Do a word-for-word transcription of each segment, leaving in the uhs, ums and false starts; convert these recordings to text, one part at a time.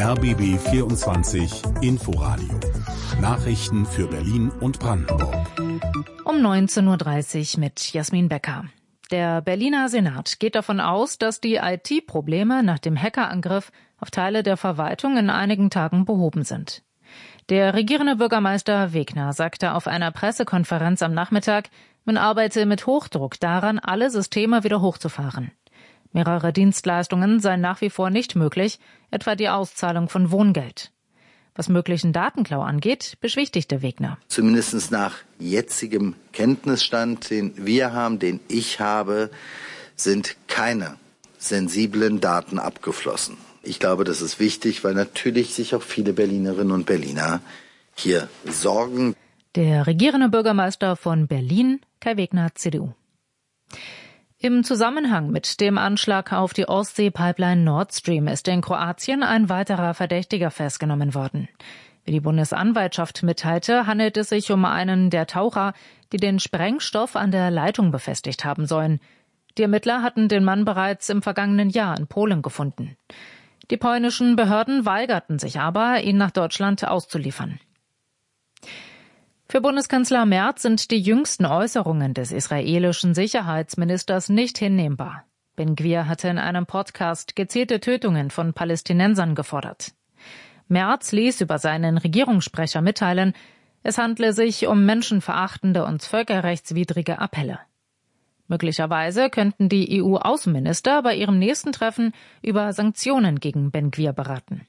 R B B vierundzwanzig Inforadio. Nachrichten für Berlin und Brandenburg. Um neunzehn Uhr dreißig mit Jasmin Becker. Der Berliner Senat geht davon aus, dass die I T-Probleme nach dem Hackerangriff auf Teile der Verwaltung in einigen Tagen behoben sind. Der regierende Bürgermeister Wegner sagte auf einer Pressekonferenz am Nachmittag, man arbeite mit Hochdruck daran, alle Systeme wieder hochzufahren. Mehrere Dienstleistungen seien nach wie vor nicht möglich, etwa die Auszahlung von Wohngeld. Was möglichen Datenklau angeht, beschwichtigte Wegner. Zumindest nach jetzigem Kenntnisstand, den wir haben, den ich habe, sind keine sensiblen Daten abgeflossen. Ich glaube, das ist wichtig, weil natürlich sich auch viele Berlinerinnen und Berliner hier sorgen. Der regierende Bürgermeister von Berlin, Kai Wegner, C D U. Im Zusammenhang mit dem Anschlag auf die Ostsee-Pipeline Nord Stream ist in Kroatien ein weiterer Verdächtiger festgenommen worden. Wie die Bundesanwaltschaft mitteilte, handelt es sich um einen der Taucher, die den Sprengstoff an der Leitung befestigt haben sollen. Die Ermittler hatten den Mann bereits im vergangenen Jahr in Polen gefunden. Die polnischen Behörden weigerten sich aber, ihn nach Deutschland auszuliefern. Für Bundeskanzler Merz sind die jüngsten Äußerungen des israelischen Sicherheitsministers nicht hinnehmbar. Ben-Gvir hatte in einem Podcast gezielte Tötungen von Palästinensern gefordert. Merz ließ über seinen Regierungssprecher mitteilen, es handle sich um menschenverachtende und völkerrechtswidrige Appelle. Möglicherweise könnten die E U-Außenminister bei ihrem nächsten Treffen über Sanktionen gegen Ben-Gvir beraten.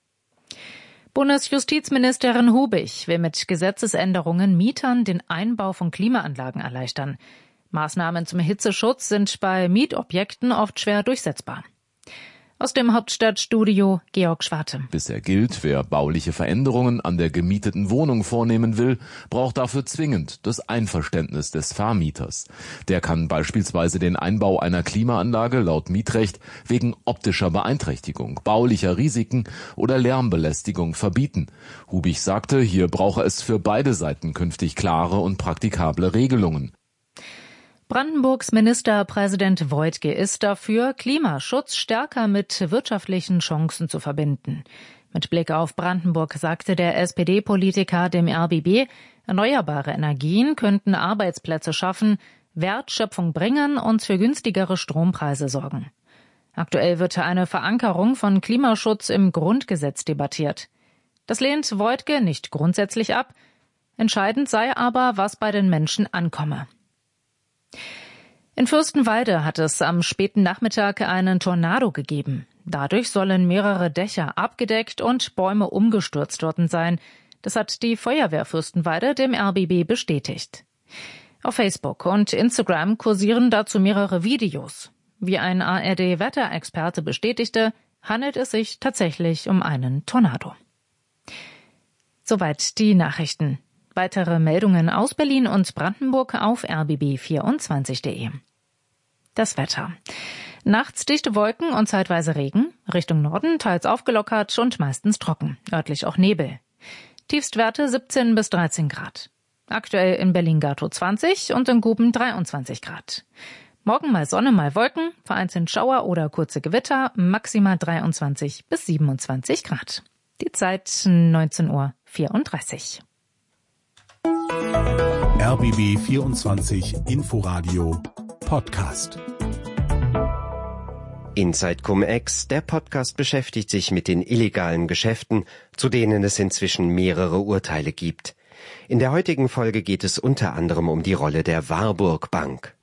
Bundesjustizministerin Hubig will mit Gesetzesänderungen Mietern den Einbau von Klimaanlagen erleichtern. Maßnahmen zum Hitzeschutz sind bei Mietobjekten oft schwer durchsetzbar. Aus dem Hauptstadtstudio Georg Schwarte. Bisher gilt, wer bauliche Veränderungen an der gemieteten Wohnung vornehmen will, braucht dafür zwingend das Einverständnis des Vermieters. Der kann beispielsweise den Einbau einer Klimaanlage laut Mietrecht wegen optischer Beeinträchtigung, baulicher Risiken oder Lärmbelästigung verbieten. Hubig sagte, hier brauche es für beide Seiten künftig klare und praktikable Regelungen. Brandenburgs Ministerpräsident Woidke ist dafür, Klimaschutz stärker mit wirtschaftlichen Chancen zu verbinden. Mit Blick auf Brandenburg sagte der S P D-Politiker dem R B B, erneuerbare Energien könnten Arbeitsplätze schaffen, Wertschöpfung bringen und für günstigere Strompreise sorgen. Aktuell wird eine Verankerung von Klimaschutz im Grundgesetz debattiert. Das lehnt Woidke nicht grundsätzlich ab. Entscheidend sei aber, was bei den Menschen ankomme. In Fürstenwalde hat es am späten Nachmittag einen Tornado gegeben. Dadurch sollen mehrere Dächer abgedeckt und Bäume umgestürzt worden sein. Das hat die Feuerwehr Fürstenwalde dem R B B bestätigt. Auf Facebook und Instagram kursieren dazu mehrere Videos. Wie ein A R D-Wetterexperte bestätigte, handelt es sich tatsächlich um einen Tornado. Soweit die Nachrichten. Weitere Meldungen aus Berlin und Brandenburg auf r b b vierundzwanzig punkt de. Das Wetter. Nachts dichte Wolken und zeitweise Regen. Richtung Norden teils aufgelockert und meistens trocken. Örtlich auch Nebel. Tiefstwerte siebzehn bis dreizehn Grad. Aktuell in Berlin-Gatow zwanzig und in Guben dreiundzwanzig Grad. Morgen mal Sonne, mal Wolken, vereinzelt Schauer oder kurze Gewitter, maximal dreiundzwanzig bis siebenundzwanzig Grad. Die Zeit neunzehn Uhr vierunddreißig. R B B vierundzwanzig Inforadio Podcast. Inside Cum-Ex, der Podcast beschäftigt sich mit den illegalen Geschäften, zu denen es inzwischen mehrere Urteile gibt. In der heutigen Folge geht es unter anderem um die Rolle der Warburg Bank.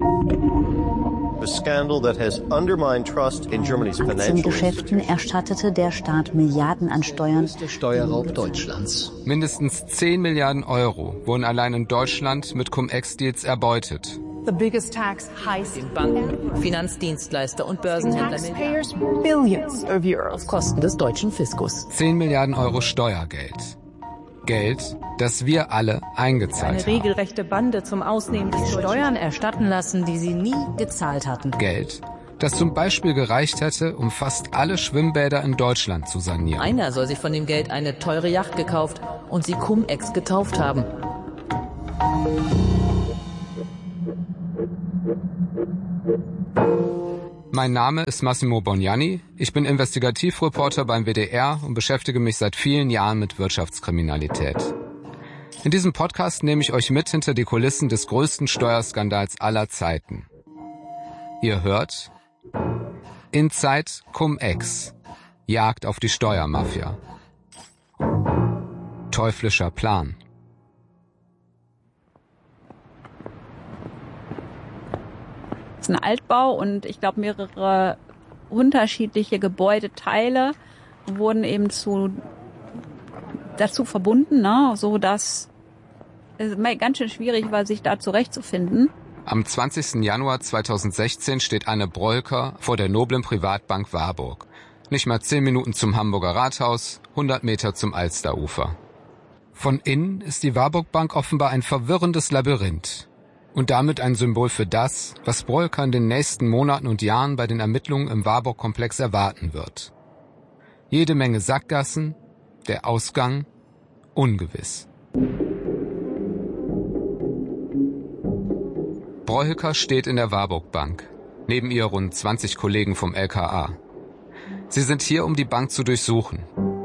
Aktiengeschäften erstattete der Staat Milliarden an Steuern. Der Steuerraub Deutschlands. Mindestens zehn Milliarden Euro wurden allein in Deutschland mit Cum-Ex-Deals erbeutet. The biggest tax heist. Den Banken, Finanzdienstleister und Börsenhändler Taxpayers billions of euros auf Kosten des deutschen Fiskus. zehn Milliarden Euro Steuergeld. Geld, das wir alle eingezahlt haben. Eine regelrechte Bande zum Ausnehmen des Steuern erstatten lassen, die sie nie gezahlt hatten. Geld, das zum Beispiel gereicht hätte, um fast alle Schwimmbäder in Deutschland zu sanieren. Einer soll sich von dem Geld eine teure Yacht gekauft und sie Cum-Ex getauft haben. Mein Name ist Massimo Bognani. Ich bin Investigativreporter beim W D R und beschäftige mich seit vielen Jahren mit Wirtschaftskriminalität. In diesem Podcast nehme ich euch mit hinter die Kulissen des größten Steuerskandals aller Zeiten. Ihr hört Inside Cum-Ex. Jagd auf die Steuermafia. Teuflischer Plan. Es ist ein Altbau und ich glaube mehrere unterschiedliche Gebäudeteile wurden eben zu, dazu verbunden, ne, so dass es ganz schön schwierig war, sich da zurechtzufinden. Am zwanzigsten Januar zweitausendsechzehn steht Anne Broeker vor der noblen Privatbank Warburg. Nicht mal zehn Minuten zum Hamburger Rathaus, hundert Meter zum Alsterufer. Von innen ist die Warburg Bank offenbar ein verwirrendes Labyrinth. Und damit ein Symbol für das, was Broeker in den nächsten Monaten und Jahren bei den Ermittlungen im Warburg-Komplex erwarten wird. Jede Menge Sackgassen, der Ausgang ungewiss. Broeker steht in der Warburg Bank, neben ihr rund zwanzig Kollegen vom L K A. Sie sind hier, um die Bank zu durchsuchen.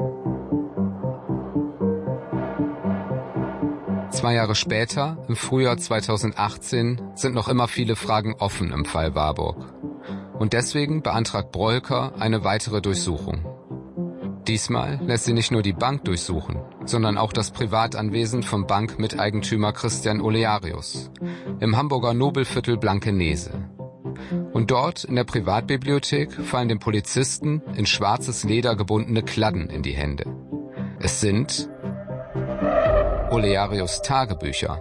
Zwei Jahre später, im Frühjahr zweitausendachtzehn, sind noch immer viele Fragen offen im Fall Warburg. Und deswegen beantragt Broeker eine weitere Durchsuchung. Diesmal lässt sie nicht nur die Bank durchsuchen, sondern auch das Privatanwesen vom Bankmiteigentümer Christian Olearius im Hamburger Nobelviertel Blankenese. Und dort in der Privatbibliothek fallen dem Polizisten in schwarzes Leder gebundene Kladden in die Hände. Es sind Olearius Tagebücher.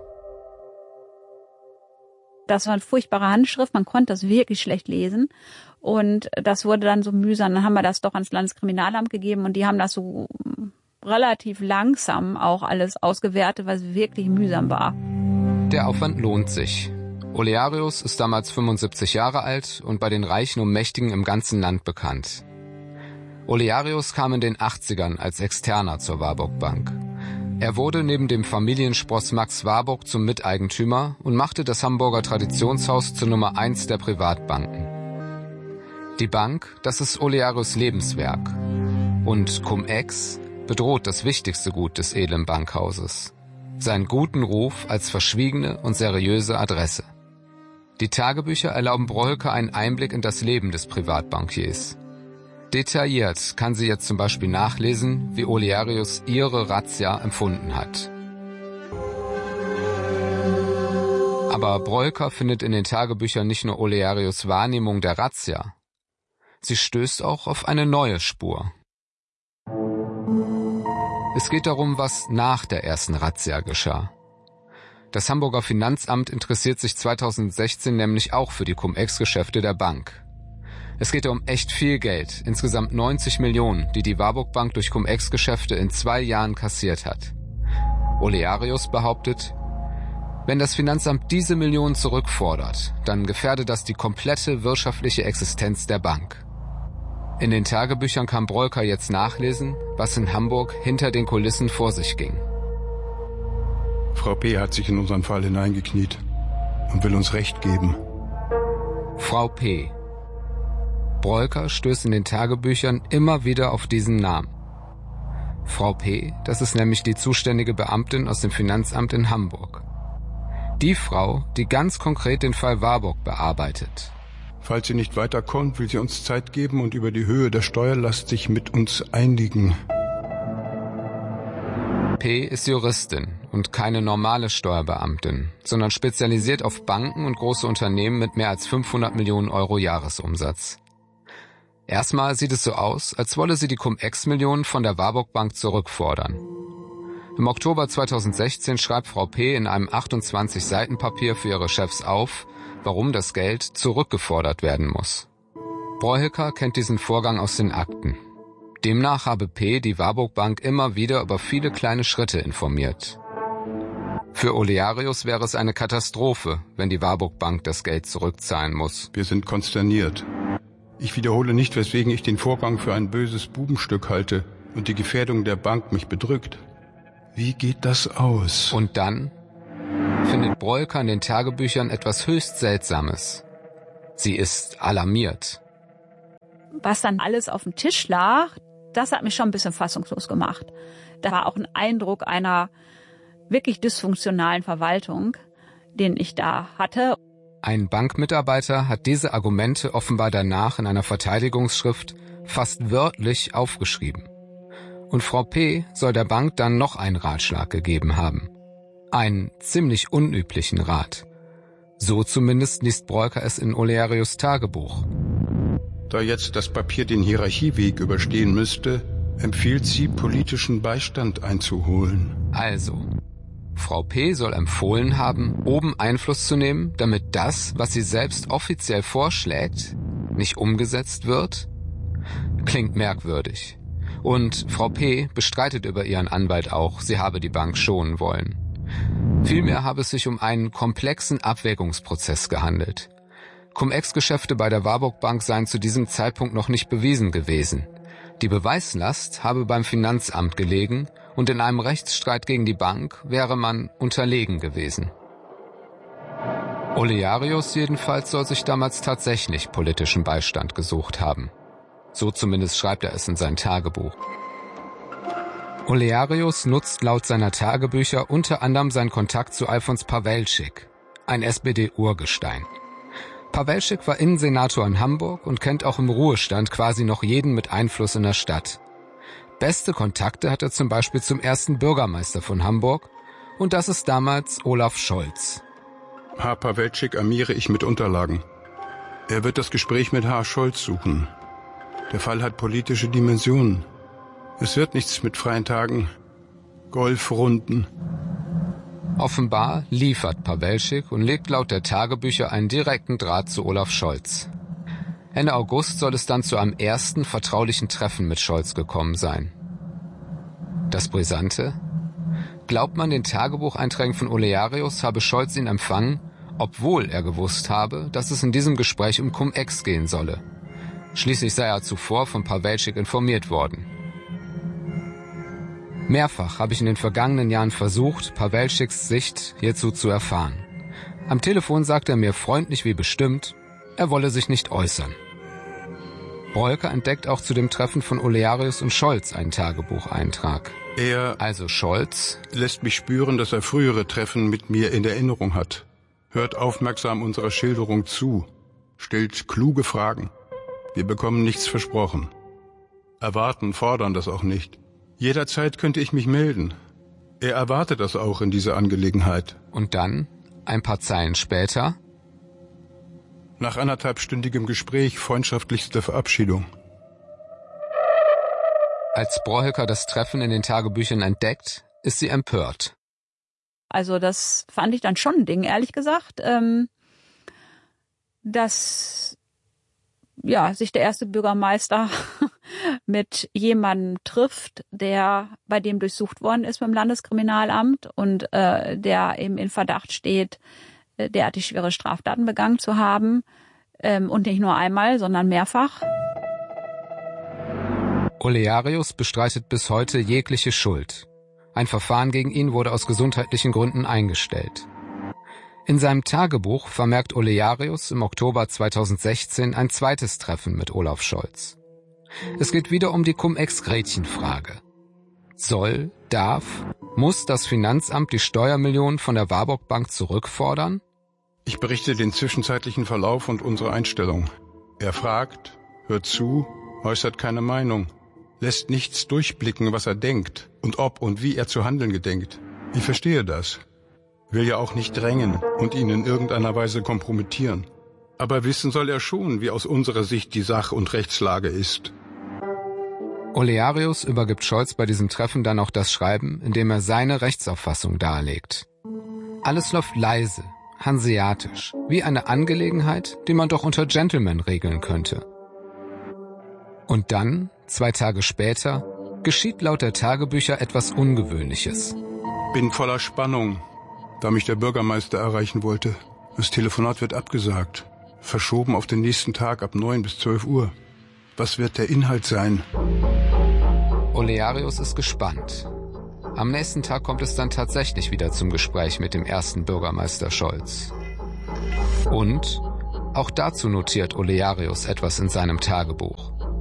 Das war eine furchtbare Handschrift, man konnte das wirklich schlecht lesen. Und das wurde dann so mühsam, dann haben wir das doch ans Landeskriminalamt gegeben und die haben das so relativ langsam auch alles ausgewertet, was wirklich mühsam war. Der Aufwand lohnt sich. Olearius ist damals fünfundsiebzig Jahre alt und bei den Reichen und Mächtigen im ganzen Land bekannt. Olearius kam in den achtzigern als Externer zur Warburg Bank. Er wurde neben dem Familienspross Max Warburg zum Miteigentümer und machte das Hamburger Traditionshaus zur Nummer eins der Privatbanken. Die Bank, das ist Olearius' Lebenswerk. Und Cum-Ex bedroht das wichtigste Gut des edlen Bankhauses: seinen guten Ruf als verschwiegene und seriöse Adresse. Die Tagebücher erlauben Broeker einen Einblick in das Leben des Privatbankiers. Detailliert kann sie jetzt zum Beispiel nachlesen, wie Olearius ihre Razzia empfunden hat. Aber Broeker findet in den Tagebüchern nicht nur Olearius' Wahrnehmung der Razzia. Sie stößt auch auf eine neue Spur. Es geht darum, was nach der ersten Razzia geschah. Das Hamburger Finanzamt interessiert sich zweitausendsechzehn nämlich auch für die Cum-Ex-Geschäfte der Bank. Es geht um echt viel Geld, insgesamt neunzig Millionen, die die Warburg Bank durch Cum-Ex-Geschäfte in zwei Jahren kassiert hat. Olearius behauptet, wenn das Finanzamt diese Millionen zurückfordert, dann gefährde das die komplette wirtschaftliche Existenz der Bank. In den Tagebüchern kann Broeker jetzt nachlesen, was in Hamburg hinter den Kulissen vor sich ging. Frau P. hat sich in unseren Fall hineingekniet und will uns Recht geben. Frau P. Broeker stößt in den Tagebüchern immer wieder auf diesen Namen. Frau P., das ist nämlich die zuständige Beamtin aus dem Finanzamt in Hamburg. Die Frau, die ganz konkret den Fall Warburg bearbeitet. Falls sie nicht weiterkommt, will sie uns Zeit geben und über die Höhe der Steuerlast sich mit uns einigen. P. ist Juristin und keine normale Steuerbeamtin, sondern spezialisiert auf Banken und große Unternehmen mit mehr als fünfhundert Millionen Euro Jahresumsatz. Erstmal sieht es so aus, als wolle sie die Cum-Ex-Millionen von der Warburg Bank zurückfordern. Im Oktober zweitausendsechzehn schreibt Frau P. in einem achtundzwanzig Seiten Papier für ihre Chefs auf, warum das Geld zurückgefordert werden muss. Broeker kennt diesen Vorgang aus den Akten. Demnach habe P. die Warburg Bank immer wieder über viele kleine Schritte informiert. Für Olearius wäre es eine Katastrophe, wenn die Warburg Bank das Geld zurückzahlen muss. Wir sind konsterniert. Ich wiederhole nicht, weswegen ich den Vorgang für ein böses Bubenstück halte und die Gefährdung der Bank mich bedrückt. Wie geht das aus? Und dann findet Broeker in den Tagebüchern etwas höchst Seltsames. Sie ist alarmiert. was dann alles auf dem Tisch lag, das hat mich schon ein bisschen fassungslos gemacht. Da war auch ein Eindruck einer wirklich dysfunktionalen Verwaltung, den ich da hatte. Ein Bankmitarbeiter hat diese Argumente offenbar danach in einer Verteidigungsschrift fast wörtlich aufgeschrieben. Und Frau P. soll der Bank dann noch einen Ratschlag gegeben haben. Einen ziemlich unüblichen Rat. So zumindest liest Breuker es in Olearius Tagebuch. Da jetzt das Papier den Hierarchieweg überstehen müsste, empfiehlt sie, politischen Beistand einzuholen. Also, Frau P. soll empfohlen haben, oben Einfluss zu nehmen, damit das, was sie selbst offiziell vorschlägt, nicht umgesetzt wird? Klingt merkwürdig. Und Frau P. bestreitet über ihren Anwalt auch, sie habe die Bank schonen wollen. Vielmehr habe es sich um einen komplexen Abwägungsprozess gehandelt. Cum-Ex-Geschäfte bei der Warburg Bank seien zu diesem Zeitpunkt noch nicht bewiesen gewesen. Die Beweislast habe beim Finanzamt gelegen und in einem Rechtsstreit gegen die Bank wäre man unterlegen gewesen. Olearius jedenfalls soll sich damals tatsächlich politischen Beistand gesucht haben. So zumindest schreibt er es in sein Tagebuch. Olearius nutzt laut seiner Tagebücher unter anderem seinen Kontakt zu Alfons Pawelczyk, ein S P D-Urgestein. Pawelczyk war Innensenator in Hamburg und kennt auch im Ruhestand quasi noch jeden mit Einfluss in der Stadt. Beste Kontakte hat er zum Beispiel zum ersten Bürgermeister von Hamburg, und das ist damals Olaf Scholz. Herr Pawelczyk armiere ich mit Unterlagen. Er wird das Gespräch mit Herrn Scholz suchen. Der Fall hat politische Dimensionen. Es wird nichts mit freien Tagen, Golfrunden. Offenbar liefert Pawelczyk und legt laut der Tagebücher einen direkten Draht zu Olaf Scholz. Ende August soll es dann zu einem ersten vertraulichen Treffen mit Scholz gekommen sein. Das Brisante? Glaubt man den Tagebucheinträgen von Olearius, habe Scholz ihn empfangen, obwohl er gewusst habe, dass es in diesem Gespräch um Cum-Ex gehen solle. Schließlich sei er zuvor von Pawelczyk informiert worden. Mehrfach habe ich in den vergangenen Jahren versucht, Pawelczyks Sicht hierzu zu erfahren. Am Telefon sagt er mir freundlich wie bestimmt, er wolle sich nicht äußern. Breuker entdeckt auch zu dem Treffen von Olearius und Scholz einen Tagebucheintrag. Er also Scholz lässt mich spüren, dass er frühere Treffen mit mir in Erinnerung hat, hört aufmerksam unserer Schilderung zu, stellt kluge Fragen. Wir bekommen nichts versprochen. Erwarten, fordern das auch nicht. Jederzeit könnte ich mich melden. Er erwartet das auch in dieser Angelegenheit. Und dann, ein paar Zeilen später, nach anderthalbstündigem Gespräch freundschaftlichste Verabschiedung. Als Breuker das Treffen in den Tagebüchern entdeckt, ist sie empört. Also das fand ich dann schon ein Ding, ehrlich gesagt, ähm, dass ja, sich der erste Bürgermeister mit jemandem trifft, der bei dem durchsucht worden ist beim Landeskriminalamt und äh, der eben in Verdacht steht, äh, derartig schwere Straftaten begangen zu haben. Ähm, und nicht nur einmal, sondern mehrfach. Olearius bestreitet bis heute jegliche Schuld. Ein Verfahren gegen ihn wurde aus gesundheitlichen Gründen eingestellt. In seinem Tagebuch vermerkt Olearius im Oktober zweitausendsechzehn ein zweites Treffen mit Olaf Scholz. Es geht wieder um die Cum-Ex-Gretchen-Frage. Soll, darf, muss das Finanzamt die Steuermillionen von der Warburg Bank zurückfordern? Ich berichte den zwischenzeitlichen Verlauf und unsere Einstellung. Er fragt, hört zu, äußert keine Meinung, lässt nichts durchblicken, was er denkt und ob und wie er zu handeln gedenkt. Ich verstehe das. Will ja auch nicht drängen und ihn in irgendeiner Weise kompromittieren. Aber wissen soll er schon, wie aus unserer Sicht die Sach- und Rechtslage ist. Olearius übergibt Scholz bei diesem Treffen dann auch das Schreiben, in dem er seine Rechtsauffassung darlegt. Alles läuft leise, hanseatisch, wie eine Angelegenheit, die man doch unter Gentlemen regeln könnte. Und dann, zwei Tage später, geschieht laut der Tagebücher etwas Ungewöhnliches. Bin voller Spannung, da mich der Bürgermeister erreichen wollte. Das Telefonat wird abgesagt, verschoben auf den nächsten Tag ab neun bis zwölf Uhr. Was wird der Inhalt sein? Olearius ist gespannt. Am nächsten Tag kommt es dann tatsächlich wieder zum Gespräch mit dem ersten Bürgermeister Scholz. Und auch dazu notiert Olearius etwas in seinem Tagebuch.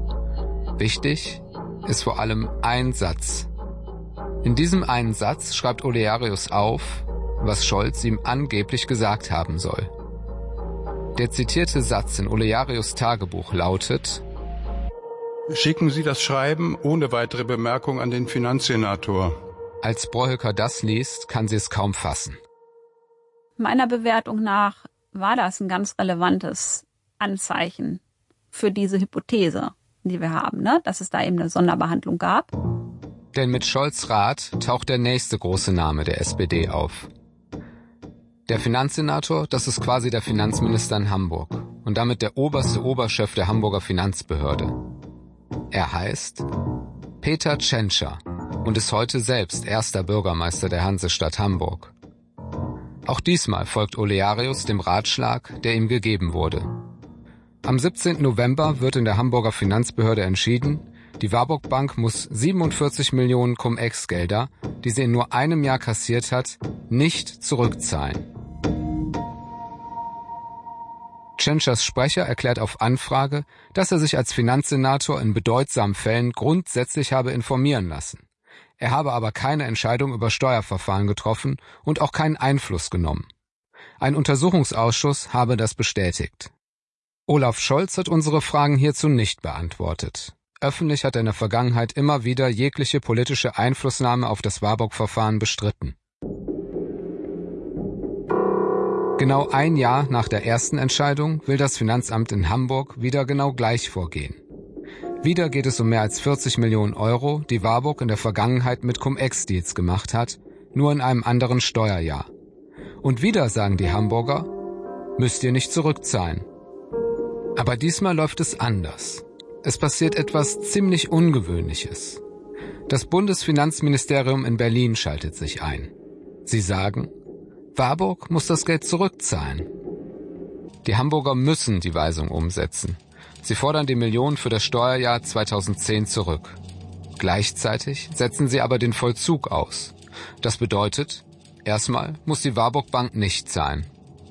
Wichtig ist vor allem ein Satz. In diesem einen Satz schreibt Olearius auf, was Scholz ihm angeblich gesagt haben soll. Der zitierte Satz in Olearius' Tagebuch lautet: Schicken Sie das Schreiben ohne weitere Bemerkung an den Finanzsenator. Als Brohülker das liest, kann sie es kaum fassen. Meiner Bewertung nach war das ein ganz relevantes Anzeichen für diese Hypothese, die wir haben, ne? Dass es da eben eine Sonderbehandlung gab. Denn mit Scholz' Rat taucht der nächste große Name der S P D auf. Der Finanzsenator, das ist quasi der Finanzminister in Hamburg und damit der oberste Oberchef der Hamburger Finanzbehörde. Er heißt Peter Tschentscher und ist heute selbst erster Bürgermeister der Hansestadt Hamburg. Auch diesmal folgt Olearius dem Ratschlag, der ihm gegeben wurde. Am siebzehnten November wird in der Hamburger Finanzbehörde entschieden, die Warburg Bank muss siebenundvierzig Millionen Cum-Ex-Gelder, die sie in nur einem Jahr kassiert hat, nicht zurückzahlen. Tschentschers Sprecher erklärt auf Anfrage, dass er sich als Finanzsenator in bedeutsamen Fällen grundsätzlich habe informieren lassen. Er habe aber keine Entscheidung über Steuerverfahren getroffen und auch keinen Einfluss genommen. Ein Untersuchungsausschuss habe das bestätigt. Olaf Scholz hat unsere Fragen hierzu nicht beantwortet. Öffentlich hat er in der Vergangenheit immer wieder jegliche politische Einflussnahme auf das Warburg-Verfahren bestritten. Genau ein Jahr nach der ersten Entscheidung will das Finanzamt in Hamburg wieder genau gleich vorgehen. Wieder geht es um mehr als vierzig Millionen Euro, die Warburg in der Vergangenheit mit Cum-Ex-Deals gemacht hat, nur in einem anderen Steuerjahr. Und wieder sagen die Hamburger, müsst ihr nicht zurückzahlen. Aber diesmal läuft es anders. Es passiert etwas ziemlich Ungewöhnliches. Das Bundesfinanzministerium in Berlin schaltet sich ein. Sie sagen, Warburg muss das Geld zurückzahlen. Die Hamburger müssen die Weisung umsetzen. Sie fordern die Millionen für das Steuerjahr zweitausendzehn zurück. Gleichzeitig setzen sie aber den Vollzug aus. Das bedeutet, erstmal muss die Warburg Bank nicht zahlen.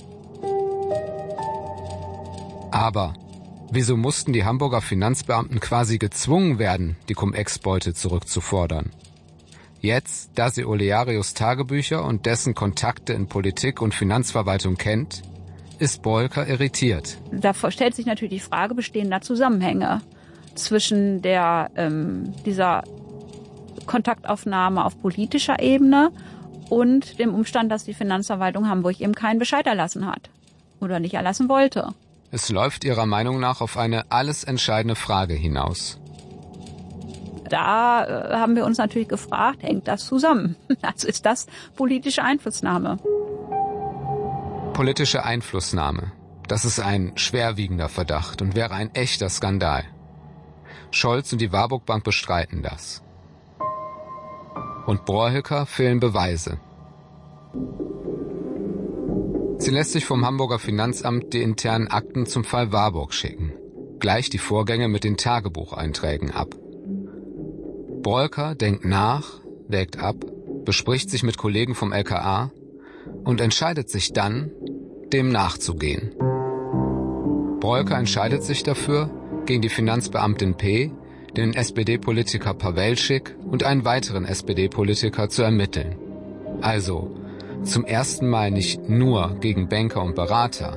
Aber wieso mussten die Hamburger Finanzbeamten quasi gezwungen werden, die Cum-Ex-Beute zurückzufordern? Jetzt, da sie Olearius' Tagebücher und dessen Kontakte in Politik und Finanzverwaltung kennt, ist Brohülker irritiert. Da stellt sich natürlich die Frage, bestehen da Zusammenhänge zwischen der, ähm, dieser Kontaktaufnahme auf politischer Ebene und dem Umstand, dass die Finanzverwaltung Hamburg eben keinen Bescheid erlassen hat oder nicht erlassen wollte. Es läuft ihrer Meinung nach auf eine alles entscheidende Frage hinaus. Da äh, haben wir uns natürlich gefragt, hängt das zusammen? Also ist das politische Einflussnahme? Politische Einflussnahme. Das ist ein schwerwiegender Verdacht und wäre ein echter Skandal. Scholz und die Warburg Bank bestreiten das. Und Brohülker fehlen Beweise. Sie lässt sich vom Hamburger Finanzamt die internen Akten zum Fall Warburg schicken. Gleich die Vorgänge mit den Tagebucheinträgen ab. Brohülker denkt nach, wägt ab, bespricht sich mit Kollegen vom L K A und entscheidet sich dann, dem nachzugehen. Brohülker entscheidet sich dafür, gegen die Finanzbeamtin P., den S P D-Politiker Pawelschik und einen weiteren S P D-Politiker zu ermitteln. Also zum ersten Mal nicht nur gegen Banker und Berater,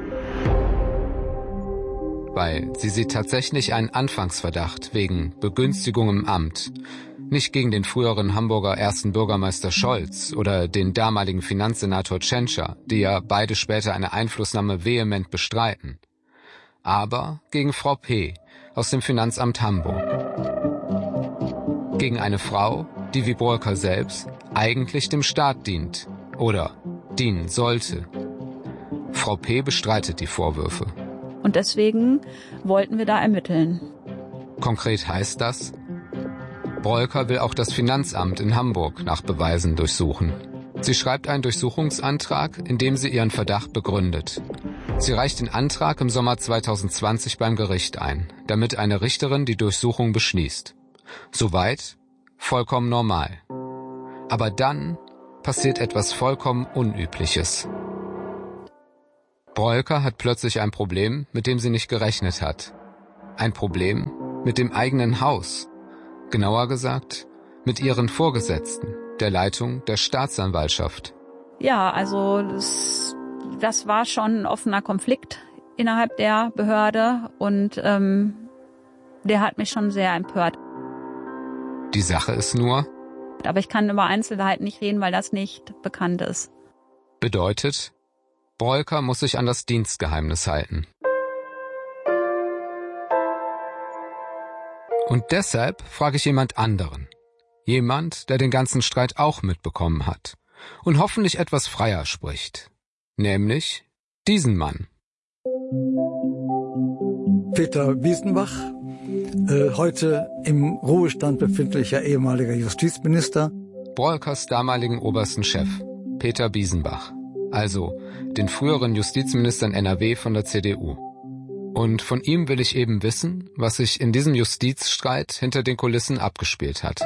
weil sie sieht tatsächlich einen Anfangsverdacht wegen Begünstigung im Amt, nicht gegen den früheren Hamburger ersten Bürgermeister Scholz oder den damaligen Finanzsenator Tschentscher, die ja beide später eine Einflussnahme vehement bestreiten, aber gegen Frau P. aus dem Finanzamt Hamburg. Gegen eine Frau, die wie Brohülker selbst eigentlich dem Staat dient oder dienen sollte. Frau P. bestreitet die Vorwürfe. Und deswegen wollten wir da ermitteln. Konkret heißt das, Brohülker will auch das Finanzamt in Hamburg nach Beweisen durchsuchen. Sie schreibt einen Durchsuchungsantrag, in dem sie ihren Verdacht begründet. Sie reicht den Antrag im Sommer zweitausendzwanzig beim Gericht ein, damit eine Richterin die Durchsuchung beschließt. Soweit vollkommen normal. Aber dann passiert etwas vollkommen Unübliches. Brohülker hat plötzlich ein Problem, mit dem sie nicht gerechnet hat. Ein Problem, mit dem eigenen Haus. Genauer gesagt, mit ihren Vorgesetzten, der Leitung der Staatsanwaltschaft. Ja, also das, das war schon ein offener Konflikt innerhalb der Behörde und ähm, der hat mich schon sehr empört. Die Sache ist nur, aber ich kann über Einzelheiten nicht reden, weil das nicht bekannt ist. Bedeutet, Breuker muss sich an das Dienstgeheimnis halten. Und deshalb frage ich jemand anderen. Jemand, der den ganzen Streit auch mitbekommen hat und hoffentlich etwas freier spricht. Nämlich diesen Mann. Peter Biesenbach, äh, heute im Ruhestand befindlicher ehemaliger Justizminister. Breukers damaligen obersten Chef, Peter Biesenbach, also den früheren Justizminister in N R W von der C D U. Und von ihm will ich eben wissen, was sich in diesem Justizstreit hinter den Kulissen abgespielt hat.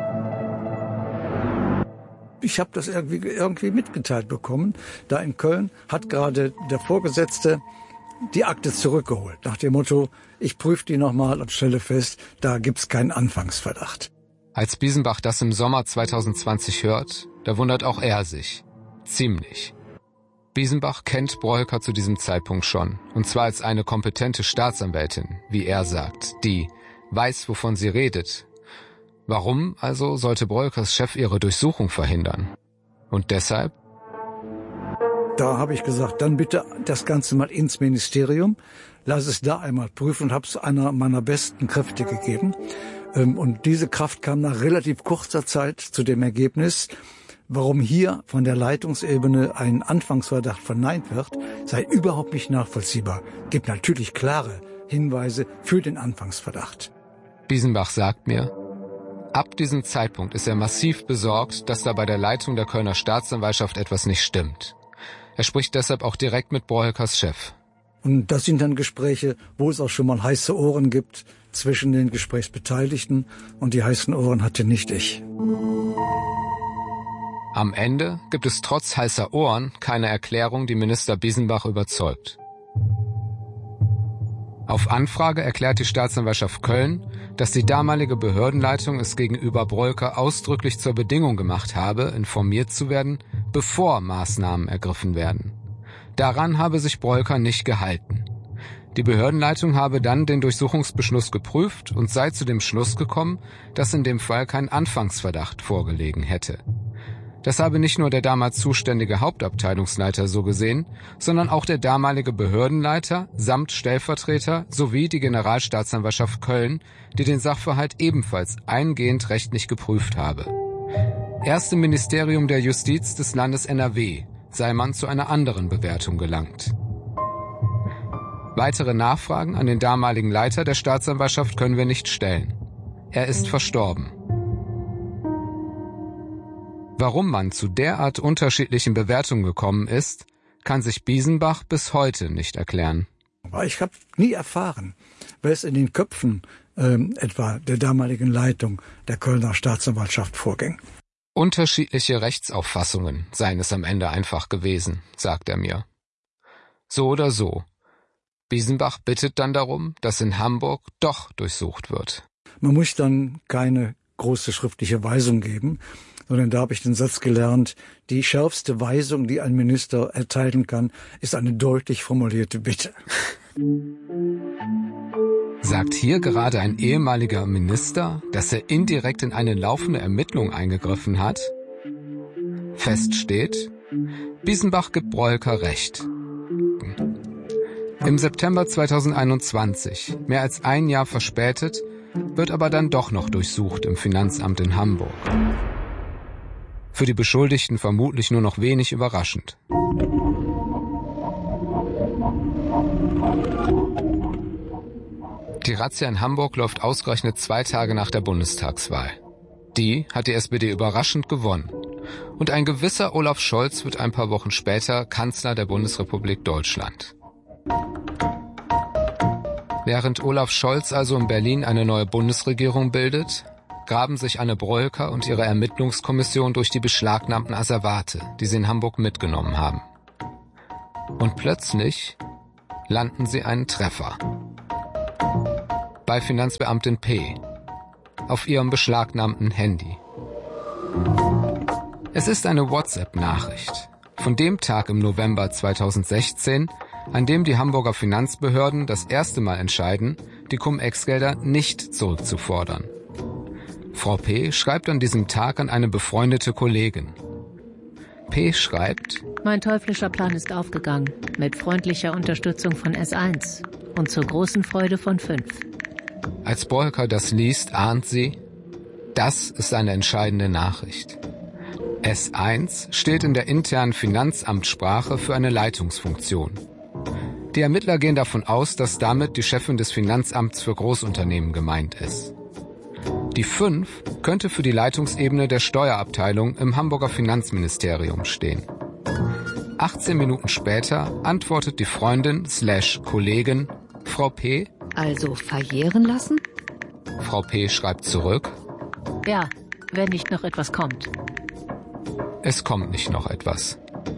Ich habe das irgendwie, irgendwie mitgeteilt bekommen. Da in Köln hat gerade der Vorgesetzte die Akte zurückgeholt. Nach dem Motto, ich prüfe die nochmal und stelle fest, da gibt's keinen Anfangsverdacht. Als Biesenbach das im Sommer zwanzig zwanzig hört, da wundert auch er sich. Ziemlich. Biesenbach kennt Breuker zu diesem Zeitpunkt schon. Und zwar als eine kompetente Staatsanwältin, wie er sagt, die weiß, wovon sie redet. Warum also sollte Breukers Chef ihre Durchsuchung verhindern? Und deshalb? Da habe ich gesagt, dann bitte das Ganze mal ins Ministerium, lass es da einmal prüfen und habe es einer meiner besten Kräfte gegeben. Und diese Kraft kam nach relativ kurzer Zeit zu dem Ergebnis, warum hier von der Leitungsebene ein Anfangsverdacht verneint wird, sei überhaupt nicht nachvollziehbar. Gibt natürlich klare Hinweise für den Anfangsverdacht. Biesenbach sagt mir, ab diesem Zeitpunkt ist er massiv besorgt, dass da bei der Leitung der Kölner Staatsanwaltschaft etwas nicht stimmt. Er spricht deshalb auch direkt mit Breukers Chef. Und das sind dann Gespräche, wo es auch schon mal heiße Ohren gibt zwischen den Gesprächsbeteiligten. Und die heißen Ohren hatte nicht ich. Am Ende gibt es trotz heißer Ohren keine Erklärung, die Minister Biesenbach überzeugt. Auf Anfrage erklärt die Staatsanwaltschaft Köln, dass die damalige Behördenleitung es gegenüber Breuker ausdrücklich zur Bedingung gemacht habe, informiert zu werden, bevor Maßnahmen ergriffen werden. Daran habe sich Breuker nicht gehalten. Die Behördenleitung habe dann den Durchsuchungsbeschluss geprüft und sei zu dem Schluss gekommen, dass in dem Fall kein Anfangsverdacht vorgelegen hätte. Das habe nicht nur der damals zuständige Hauptabteilungsleiter so gesehen, sondern auch der damalige Behördenleiter samt Stellvertreter sowie die Generalstaatsanwaltschaft Köln, die den Sachverhalt ebenfalls eingehend rechtlich geprüft habe. Erst im Ministerium der Justiz des Landes N R W sei man zu einer anderen Bewertung gelangt. Weitere Nachfragen an den damaligen Leiter der Staatsanwaltschaft können wir nicht stellen. Er ist verstorben. Warum man zu derart unterschiedlichen Bewertungen gekommen ist, kann sich Biesenbach bis heute nicht erklären. Aber ich habe nie erfahren, wer es in den Köpfen ähm, etwa der damaligen Leitung der Kölner Staatsanwaltschaft vorging. Unterschiedliche Rechtsauffassungen seien es am Ende einfach gewesen, sagt er mir. So oder so. Biesenbach bittet dann darum, dass in Hamburg doch durchsucht wird. Man muss dann keine große schriftliche Weisung geben, sondern da habe ich den Satz gelernt, die schärfste Weisung, die ein Minister erteilen kann, ist eine deutlich formulierte Bitte. Sagt hier gerade ein ehemaliger Minister, dass er indirekt in eine laufende Ermittlung eingegriffen hat? Fest steht, Biesenbach gibt Breuker recht. Im September zweitausendeinundzwanzig, mehr als ein Jahr verspätet, wird aber dann doch noch durchsucht im Finanzamt in Hamburg. Für die Beschuldigten vermutlich nur noch wenig überraschend. Die Razzia in Hamburg läuft ausgerechnet zwei Tage nach der Bundestagswahl. Die hat die S P D überraschend gewonnen. Und ein gewisser Olaf Scholz wird ein paar Wochen später Kanzler der Bundesrepublik Deutschland. Während Olaf Scholz also in Berlin eine neue Bundesregierung bildet, graben sich Anne Breuker und ihre Ermittlungskommission durch die beschlagnahmten Asservate, die sie in Hamburg mitgenommen haben. Und plötzlich landen sie einen Treffer. bei Finanzbeamtin P. auf ihrem beschlagnahmten Handy. Es ist eine WhatsApp-Nachricht von dem Tag im November zweitausendsechzehn, an dem die Hamburger Finanzbehörden das erste Mal entscheiden, die Cum-Ex-Gelder nicht zurückzufordern. Frau P. schreibt an diesem Tag an eine befreundete Kollegin. P. schreibt: Mein teuflischer Plan ist aufgegangen, mit freundlicher Unterstützung von S eins und zur großen Freude von fünf. Als Boelker das liest, ahnt sie, das ist eine entscheidende Nachricht. S eins steht in der internen Finanzamtssprache für eine Leitungsfunktion. Die Ermittler gehen davon aus, dass damit die Chefin des Finanzamts für Großunternehmen gemeint ist. Die fünf könnte für die Leitungsebene der Steuerabteilung im Hamburger Finanzministerium stehen. achtzehn Minuten später antwortet die Freundin slash Kollegin Frau P. Also verjähren lassen? Frau P. schreibt zurück: Ja, wenn nicht noch etwas kommt. Es kommt nicht noch etwas.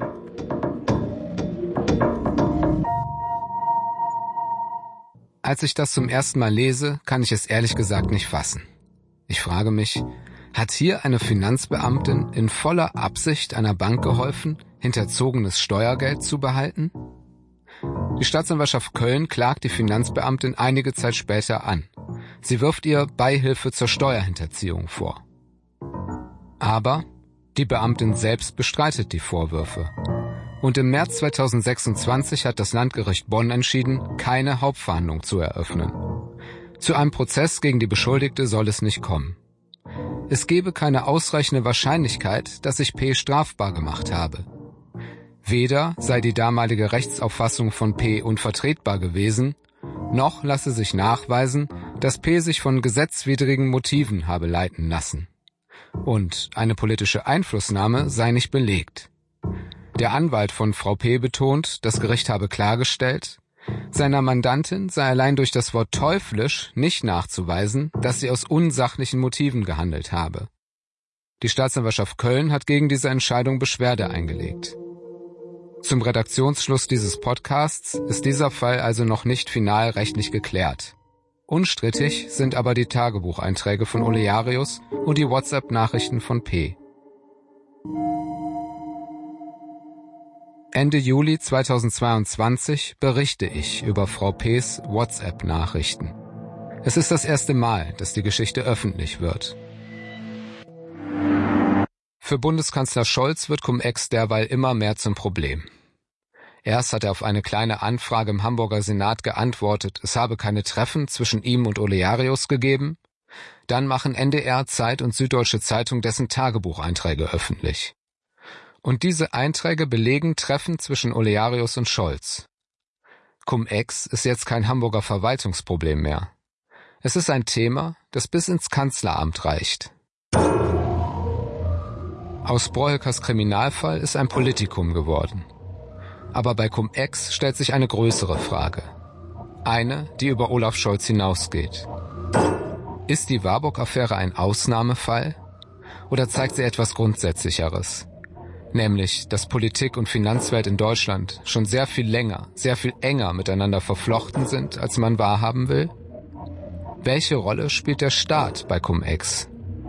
Als ich das zum ersten Mal lese, kann ich es ehrlich gesagt nicht fassen. Ich frage mich, hat hier eine Finanzbeamtin in voller Absicht einer Bank geholfen, hinterzogenes Steuergeld zu behalten? Die Staatsanwaltschaft Köln klagt die Finanzbeamtin einige Zeit später an. Sie wirft ihr Beihilfe zur Steuerhinterziehung vor. Aber die Beamtin selbst bestreitet die Vorwürfe. Und im März zweitausendsechsundzwanzig hat das Landgericht Bonn entschieden, keine Hauptverhandlung zu eröffnen. Zu einem Prozess gegen die Beschuldigte soll es nicht kommen. Es gebe keine ausreichende Wahrscheinlichkeit, dass sich P. strafbar gemacht habe. Weder sei die damalige Rechtsauffassung von P. unvertretbar gewesen, noch lasse sich nachweisen, dass P. sich von gesetzwidrigen Motiven habe leiten lassen. Und eine politische Einflussnahme sei nicht belegt. Der Anwalt von Frau P. betont, das Gericht habe klargestellt, seiner Mandantin sei allein durch das Wort teuflisch nicht nachzuweisen, dass sie aus unsachlichen Motiven gehandelt habe. Die Staatsanwaltschaft Köln hat gegen diese Entscheidung Beschwerde eingelegt. Zum Redaktionsschluss dieses Podcasts ist dieser Fall also noch nicht final rechtlich geklärt. Unstrittig sind aber die Tagebucheinträge von Olearius und die WhatsApp-Nachrichten von P. Ende Juli zweitausendzweiundzwanzig berichte ich über Frau P.'s WhatsApp-Nachrichten. Es ist das erste Mal, dass die Geschichte öffentlich wird. Für Bundeskanzler Scholz wird Cum-Ex derweil immer mehr zum Problem. Erst hat er auf eine kleine Anfrage im Hamburger Senat geantwortet, es habe keine Treffen zwischen ihm und Olearius gegeben. Dann machen N D R, Zeit und Süddeutsche Zeitung dessen Tagebucheinträge öffentlich. Und diese Einträge belegen Treffen zwischen Olearius und Scholz. Cum-Ex ist jetzt kein Hamburger Verwaltungsproblem mehr. Es ist ein Thema, das bis ins Kanzleramt reicht. Aus Boelkers Kriminalfall ist ein Politikum geworden. Aber bei Cum-Ex stellt sich eine größere Frage. Eine, die über Olaf Scholz hinausgeht. Ist die Warburg-Affäre ein Ausnahmefall? Oder zeigt sie etwas Grundsätzlicheres? Nämlich, dass Politik und Finanzwelt in Deutschland schon sehr viel länger, sehr viel enger miteinander verflochten sind, als man wahrhaben will? Welche Rolle spielt der Staat bei Cum-Ex?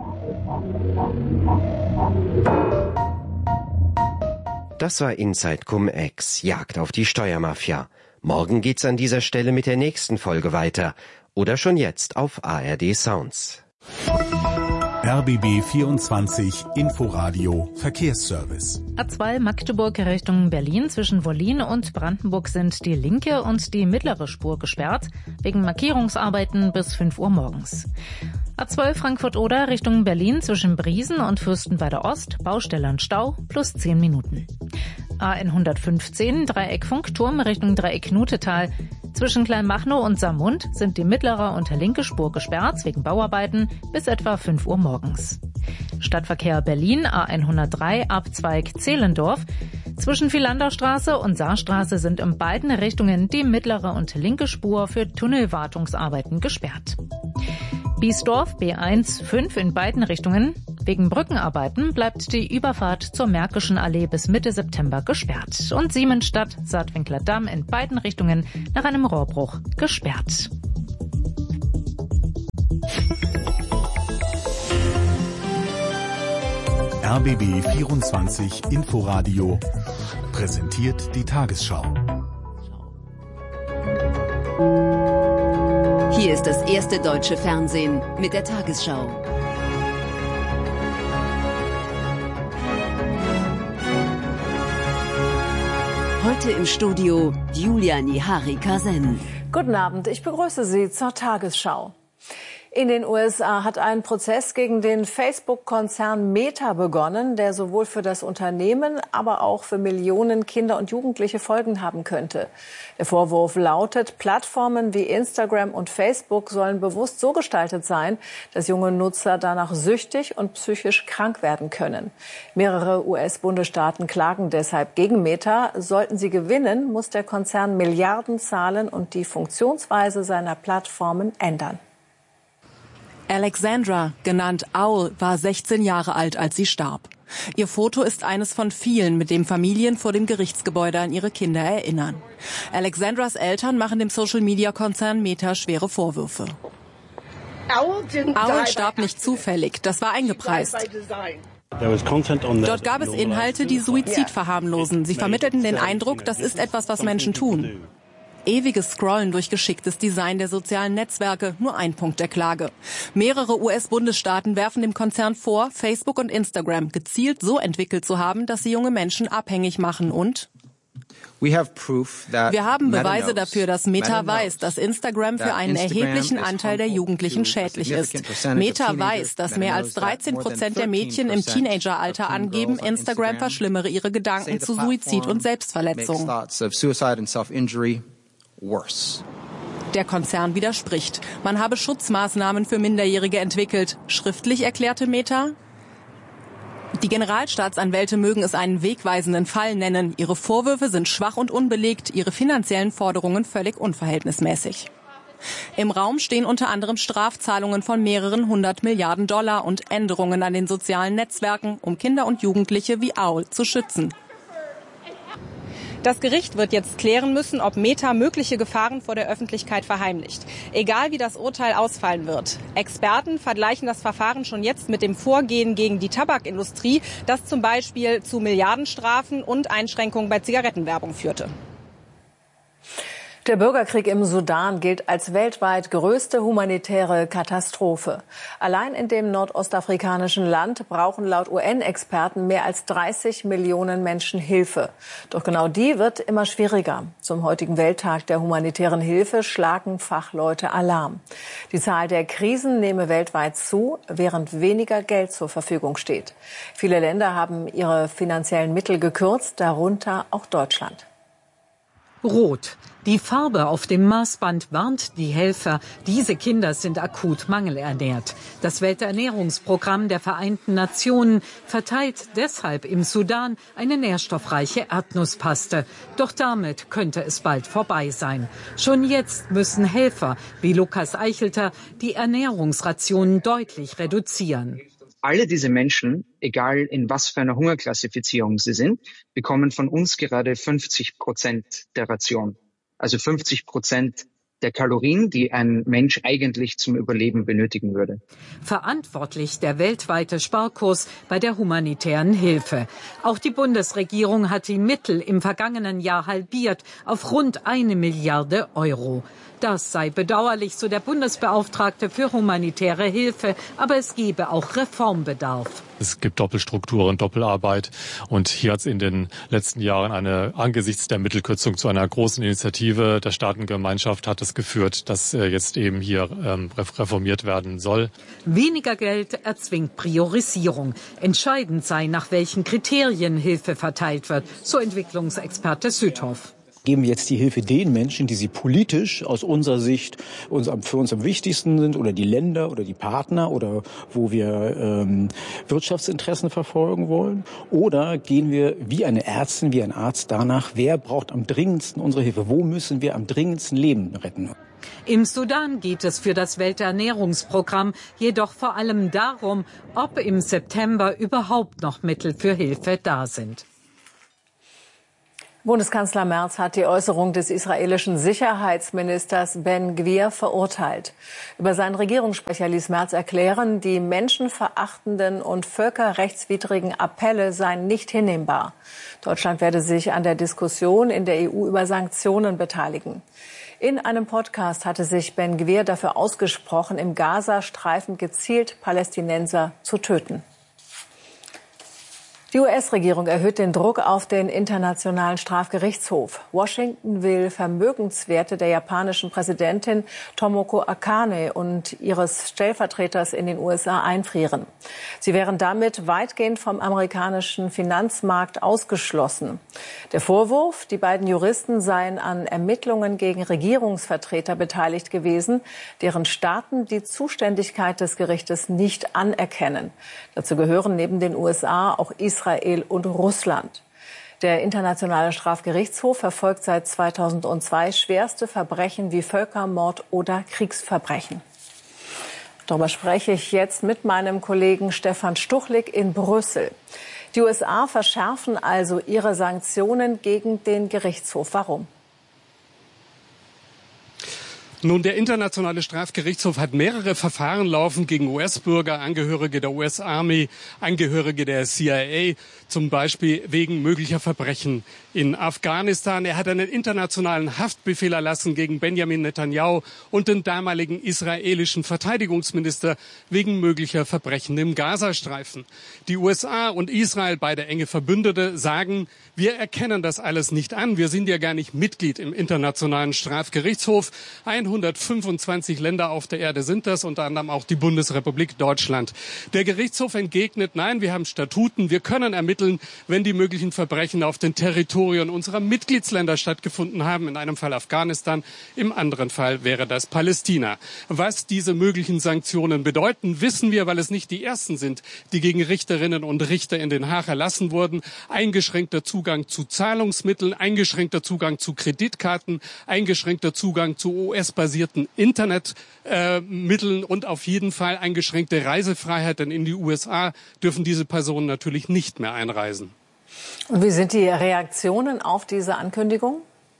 Das war Inside Cum-Ex, Jagd auf die Steuermafia. Morgen geht's an dieser Stelle mit der nächsten Folge weiter. Oder schon jetzt auf A R D Sounds. R B B vierundzwanzig Inforadio Verkehrsservice. A zwei Magdeburg Richtung Berlin zwischen Wollin und Brandenburg sind die linke und die mittlere Spur gesperrt, wegen Markierungsarbeiten bis fünf Uhr morgens. A zwölf Frankfurt-Oder Richtung Berlin zwischen Briesen und Fürstenwalde Ost, Baustelle und Stau, plus zehn Minuten. A hundertfünfzehn Dreieck Funkturm Richtung Dreieck Nutetal. Zwischen Kleinmachnow und Saarmund sind die mittlere und linke Spur gesperrt wegen Bauarbeiten bis etwa fünf Uhr morgens. Stadtverkehr Berlin A hundertdrei Abzweig Zehlendorf. Zwischen Philanderstraße und Saarstraße sind in beiden Richtungen die mittlere und linke Spur für Tunnelwartungsarbeiten gesperrt. Biesdorf B eins fünf in beiden Richtungen. Wegen Brückenarbeiten bleibt die Überfahrt zur Märkischen Allee bis Mitte September gesperrt. Und Siemensstadt Saatwinkler Damm in beiden Richtungen nach einem Rohrbruch gesperrt. R B B vierundzwanzig Inforadio präsentiert die Tagesschau. Hier ist das erste deutsche Fernsehen mit der Tagesschau. Heute im Studio Julia Nihari-Kasen. Guten Abend, ich begrüße Sie zur Tagesschau. In den U S A hat ein Prozess gegen den Facebook-Konzern Meta begonnen, der sowohl für das Unternehmen, aber auch für Millionen Kinder und Jugendliche Folgen haben könnte. Der Vorwurf lautet, Plattformen wie Instagram und Facebook sollen bewusst so gestaltet sein, dass junge Nutzer danach süchtig und psychisch krank werden können. Mehrere U S-Bundesstaaten klagen deshalb gegen Meta. Sollten sie gewinnen, muss der Konzern Milliarden zahlen und die Funktionsweise seiner Plattformen ändern. Alexandra, genannt Owl, war sechzehn Jahre alt, als sie starb. Ihr Foto ist eines von vielen, mit dem Familien vor dem Gerichtsgebäude an ihre Kinder erinnern. Alexandras Eltern machen dem Social-Media-Konzern Meta schwere Vorwürfe. Owl starb nicht zufällig, das war eingepreist. Dort gab es Inhalte, die Suizid verharmlosen. Sie vermittelten den Eindruck, das ist etwas, was Menschen tun. Ewiges Scrollen durch geschicktes Design der sozialen Netzwerke, nur ein Punkt der Klage. Mehrere U S-Bundesstaaten werfen dem Konzern vor, Facebook und Instagram gezielt so entwickelt zu haben, dass sie junge Menschen abhängig machen und wir haben Beweise dafür, dass Meta weiß, dass Instagram für einen erheblichen Anteil der Jugendlichen schädlich ist. Meta weiß, dass mehr als dreizehn Prozent der Mädchen im Teenageralter angeben, Instagram verschlimmere ihre Gedanken zu Suizid und Selbstverletzung. Der Konzern widerspricht. Man habe Schutzmaßnahmen für Minderjährige entwickelt. Schriftlich erklärte Meta: Die Generalstaatsanwälte mögen es einen wegweisenden Fall nennen. Ihre Vorwürfe sind schwach und unbelegt, ihre finanziellen Forderungen völlig unverhältnismäßig. Im Raum stehen unter anderem Strafzahlungen von mehreren hundert Milliarden Dollar und Änderungen an den sozialen Netzwerken, um Kinder und Jugendliche wie Owl zu schützen. Das Gericht wird jetzt klären müssen, ob Meta mögliche Gefahren vor der Öffentlichkeit verheimlicht. Egal wie das Urteil ausfallen wird. Experten vergleichen das Verfahren schon jetzt mit dem Vorgehen gegen die Tabakindustrie, das zum Beispiel zu Milliardenstrafen und Einschränkungen bei Zigarettenwerbung führte. Der Bürgerkrieg im Sudan gilt als weltweit größte humanitäre Katastrophe. Allein in dem nordostafrikanischen Land brauchen laut U N-Experten mehr als dreißig Millionen Menschen Hilfe. Doch genau die wird immer schwieriger. Zum heutigen Welttag der humanitären Hilfe schlagen Fachleute Alarm. Die Zahl der Krisen nehme weltweit zu, während weniger Geld zur Verfügung steht. Viele Länder haben ihre finanziellen Mittel gekürzt, darunter auch Deutschland. Rot. Die Farbe auf dem Maßband warnt die Helfer. Diese Kinder sind akut mangelernährt. Das Welternährungsprogramm der Vereinten Nationen verteilt deshalb im Sudan eine nährstoffreiche Erdnusspaste. Doch damit könnte es bald vorbei sein. Schon jetzt müssen Helfer wie Lukas Eichelter die Ernährungsrationen deutlich reduzieren. Alle diese Menschen, egal in was für einer Hungerklassifizierung sie sind, bekommen von uns gerade fünfzig Prozent der Ration. Also fünfzig Prozent der Kalorien, die ein Mensch eigentlich zum Überleben benötigen würde. Verantwortlich der weltweite Sparkurs bei der humanitären Hilfe. Auch die Bundesregierung hat die Mittel im vergangenen Jahr halbiert auf rund eine Milliarde Euro. Das sei bedauerlich, so der Bundesbeauftragte für humanitäre Hilfe, aber es gebe auch Reformbedarf. Es gibt Doppelstrukturen, Doppelarbeit und hier hat es in den letzten Jahren eine angesichts der Mittelkürzung zu einer großen Initiative der Staatengemeinschaft hat es geführt, dass jetzt eben hier ähm, reformiert werden soll. Weniger Geld erzwingt Priorisierung. Entscheidend sei, nach welchen Kriterien Hilfe verteilt wird, so Entwicklungsexperte Südhoff. Geben wir jetzt die Hilfe den Menschen, die sie politisch aus unserer Sicht uns am, für uns am wichtigsten sind, oder die Länder oder die Partner oder wo wir ähm, Wirtschaftsinteressen verfolgen wollen? Oder gehen wir wie eine Ärztin, wie ein Arzt danach, wer braucht am dringendsten unsere Hilfe? Wo müssen wir am dringendsten Leben retten? Im Sudan geht es für das Welternährungsprogramm jedoch vor allem darum, ob im September überhaupt noch Mittel für Hilfe da sind. Bundeskanzler Merz hat die Äußerung des israelischen Sicherheitsministers Ben Gvir verurteilt. Über seinen Regierungssprecher ließ Merz erklären, die menschenverachtenden und völkerrechtswidrigen Appelle seien nicht hinnehmbar. Deutschland werde sich an der Diskussion in der E U über Sanktionen beteiligen. In einem Podcast hatte sich Ben Gvir dafür ausgesprochen, im Gazastreifen gezielt Palästinenser zu töten. Die U S-Regierung erhöht den Druck auf den Internationalen Strafgerichtshof. Washington will Vermögenswerte der japanischen Präsidentin Tomoko Akane und ihres Stellvertreters in den U S A einfrieren. Sie wären damit weitgehend vom amerikanischen Finanzmarkt ausgeschlossen. Der Vorwurf, die beiden Juristen seien an Ermittlungen gegen Regierungsvertreter beteiligt gewesen, deren Staaten die Zuständigkeit des Gerichtes nicht anerkennen. Dazu gehören neben den U S A auch Israel Israel und Russland. Der Internationale Strafgerichtshof verfolgt seit zweitausendzwei schwerste Verbrechen wie Völkermord oder Kriegsverbrechen. Darüber spreche ich jetzt mit meinem Kollegen Stefan Stuchlik in Brüssel. Die U S A verschärfen also ihre Sanktionen gegen den Gerichtshof. Warum? Nun, der Internationale Strafgerichtshof hat mehrere Verfahren laufen gegen U S-Bürger, Angehörige der U S-Army, Angehörige der C I A, zum Beispiel wegen möglicher Verbrechen in Afghanistan. Er hat einen internationalen Haftbefehl erlassen gegen Benjamin Netanyahu und den damaligen israelischen Verteidigungsminister wegen möglicher Verbrechen im Gazastreifen. Die U S A und Israel, beide enge Verbündete, sagen, wir erkennen das alles nicht an. Wir sind ja gar nicht Mitglied im Internationalen Strafgerichtshof. hundertfünfundzwanzig Länder auf der Erde sind das, unter anderem auch die Bundesrepublik Deutschland. Der Gerichtshof entgegnet, nein, wir haben Statuten, wir können ermitteln, wenn die möglichen Verbrechen auf den Territorien unserer Mitgliedsländer stattgefunden haben, in einem Fall Afghanistan, im anderen Fall wäre das Palästina. Was diese möglichen Sanktionen bedeuten, wissen wir, weil es nicht die ersten sind, die gegen Richterinnen und Richter in Den Haag erlassen wurden. Eingeschränkter Zugang zu Zahlungsmitteln, eingeschränkter Zugang zu Kreditkarten, eingeschränkter Zugang zu U S-basierten Internetmitteln äh, und auf jeden Fall eingeschränkte Reisefreiheit, denn in die U S A dürfen diese Personen natürlich nicht mehr einreisen. Und wie sind die Reaktionen auf diese Ankündigung?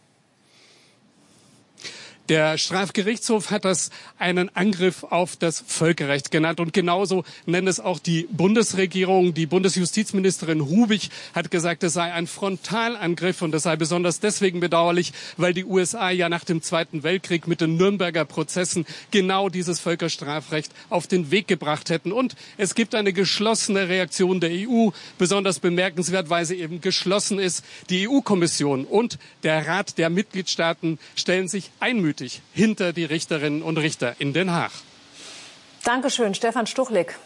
Der Strafgerichtshof hat das einen Angriff auf das Völkerrecht genannt. Und genauso nennt es auch die Bundesregierung. Die Bundesjustizministerin Rubig hat gesagt, es sei ein Frontalangriff und das sei besonders deswegen bedauerlich, weil die U S A ja nach dem Zweiten Weltkrieg mit den Nürnberger Prozessen genau dieses Völkerstrafrecht auf den Weg gebracht hätten. Und es gibt eine geschlossene Reaktion der E U, besonders bemerkenswert, weil sie eben geschlossen ist. Die E U-Kommission und der Rat der Mitgliedstaaten stellen sich einmütig hinter die Richterinnen und Richter in Den Haag. Dankeschön, Stefan Stuchlik.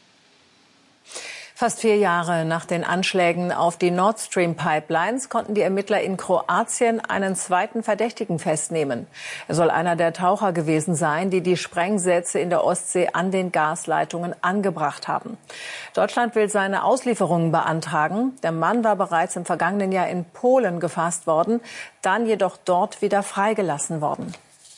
Fast vier Jahre nach den Anschlägen auf die Nord Stream Pipelines konnten die Ermittler in Kroatien einen zweiten Verdächtigen festnehmen. Er soll einer der Taucher gewesen sein, die die Sprengsätze in der Ostsee an den Gasleitungen angebracht haben. Deutschland will seine Auslieferung beantragen. Der Mann war bereits im vergangenen Jahr in Polen gefasst worden, dann jedoch dort wieder freigelassen worden.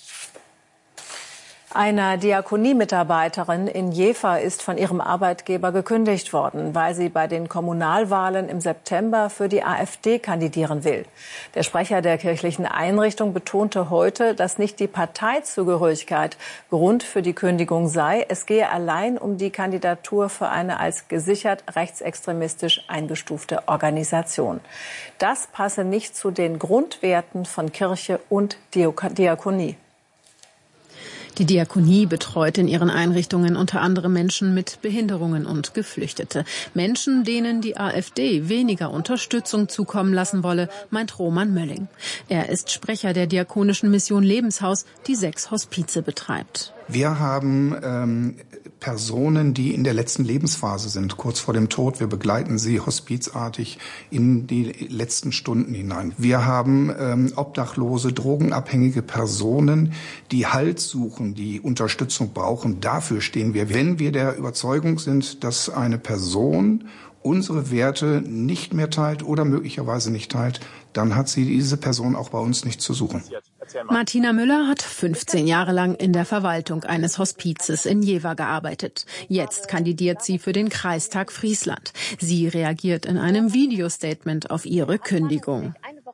Einer Diakonie-Mitarbeiterin in Jever ist von ihrem Arbeitgeber gekündigt worden, weil sie bei den Kommunalwahlen im September für die AfD kandidieren will. Der Sprecher der kirchlichen Einrichtung betonte heute, dass nicht die Parteizugehörigkeit Grund für die Kündigung sei. Es gehe allein um die Kandidatur für eine als gesichert rechtsextremistisch eingestufte Organisation. Das passe nicht zu den Grundwerten von Kirche und Diakonie. Die Diakonie betreut in ihren Einrichtungen unter anderem Menschen mit Behinderungen und Geflüchtete. Menschen, denen die AfD weniger Unterstützung zukommen lassen wolle, meint Roman Mölling. Er ist Sprecher der diakonischen Mission Lebenshaus, die sechs Hospize betreibt. Wir haben ähm, Personen, die in der letzten Lebensphase sind, kurz vor dem Tod. Wir begleiten sie hospizartig in die letzten Stunden hinein. Wir haben ähm, obdachlose, drogenabhängige Personen, die Halt suchen, die Unterstützung brauchen. Dafür stehen wir. Wenn wir der Überzeugung sind, dass eine Person unsere Werte nicht mehr teilt oder möglicherweise nicht teilt, dann hat sie diese Person auch bei uns nicht zu suchen. Martina Müller hat fünfzehn Jahre lang in der Verwaltung eines Hospizes in Jever gearbeitet. Jetzt kandidiert sie für den Kreistag Friesland. Sie reagiert in einem Videostatement auf ihre Kündigung.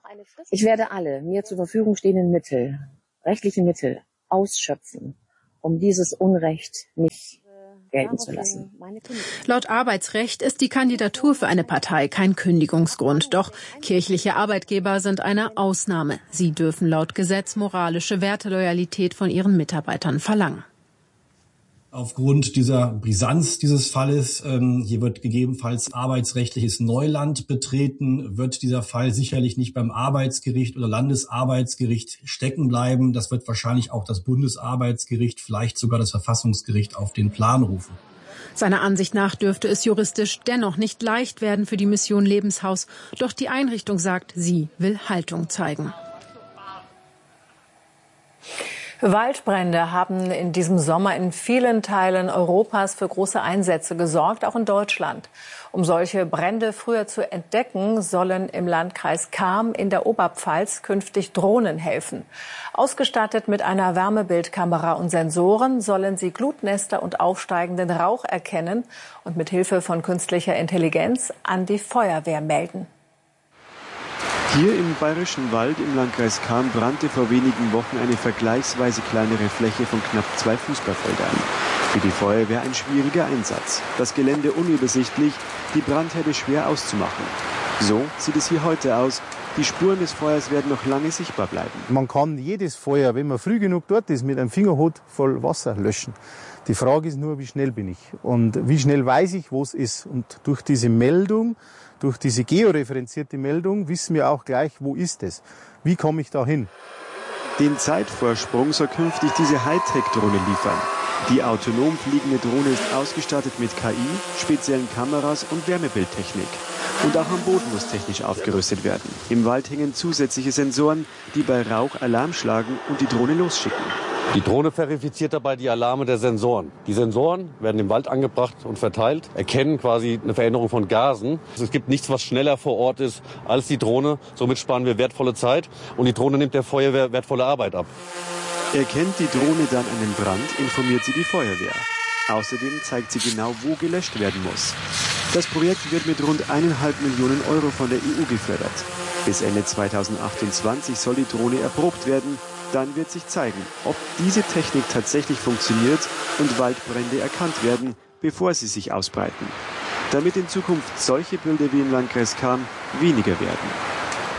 Ich werde alle mir zur Verfügung stehenden Mittel, rechtliche Mittel, ausschöpfen, um dieses Unrecht nicht gelten zu lassen. Laut Arbeitsrecht ist die Kandidatur für eine Partei kein Kündigungsgrund. Doch kirchliche Arbeitgeber sind eine Ausnahme. Sie dürfen laut Gesetz moralische Werteloyalität von ihren Mitarbeitern verlangen. Aufgrund dieser Brisanz dieses Falles, ähm, hier wird gegebenenfalls arbeitsrechtliches Neuland betreten, wird dieser Fall sicherlich nicht beim Arbeitsgericht oder Landesarbeitsgericht stecken bleiben. Das wird wahrscheinlich auch das Bundesarbeitsgericht, vielleicht sogar das Verfassungsgericht auf den Plan rufen. Seiner Ansicht nach dürfte es juristisch dennoch nicht leicht werden für die Mission Lebenshaus. Doch die Einrichtung sagt, sie will Haltung zeigen. Waldbrände haben in diesem Sommer in vielen Teilen Europas für große Einsätze gesorgt, auch in Deutschland. Um solche Brände früher zu entdecken, sollen im Landkreis Cham in der Oberpfalz künftig Drohnen helfen. Ausgestattet mit einer Wärmebildkamera und Sensoren sollen sie Glutnester und aufsteigenden Rauch erkennen und mit Hilfe von künstlicher Intelligenz an die Feuerwehr melden. Hier im Bayerischen Wald im Landkreis Cham brannte vor wenigen Wochen eine vergleichsweise kleinere Fläche von knapp zwei Fußballfeldern. Für die Feuerwehr ein schwieriger Einsatz. Das Gelände unübersichtlich, die Brandherde schwer auszumachen. So sieht es hier heute aus. Die Spuren des Feuers werden noch lange sichtbar bleiben. Man kann jedes Feuer, wenn man früh genug dort ist, mit einem Fingerhut voll Wasser löschen. Die Frage ist nur, wie schnell bin ich und wie schnell weiß ich, wo es ist. Und durch diese Meldung, durch diese georeferenzierte Meldung wissen wir auch gleich, wo ist es. Wie komme ich da hin? Den Zeitvorsprung soll künftig diese Hightech-Drohne liefern. Die autonom fliegende Drohne ist ausgestattet mit K I, speziellen Kameras und Wärmebildtechnik. Und auch am Boden muss technisch aufgerüstet werden. Im Wald hängen zusätzliche Sensoren, die bei Rauch Alarm schlagen und die Drohne losschicken. Die Drohne verifiziert dabei die Alarme der Sensoren. Die Sensoren werden im Wald angebracht und verteilt, erkennen quasi eine Veränderung von Gasen. Es gibt nichts, was schneller vor Ort ist als die Drohne. Somit sparen wir wertvolle Zeit und die Drohne nimmt der Feuerwehr wertvolle Arbeit ab. Erkennt die Drohne dann einen Brand, informiert sie die Feuerwehr. Außerdem zeigt sie genau, wo gelöscht werden muss. Das Projekt wird mit rund eineinhalb Millionen Euro von der E U gefördert. Bis Ende zweitausendachtundzwanzig soll die Drohne erprobt werden. Dann wird sich zeigen, ob diese Technik tatsächlich funktioniert und Waldbrände erkannt werden, bevor sie sich ausbreiten. Damit in Zukunft solche Bilder wie im Landkreis Cham weniger werden.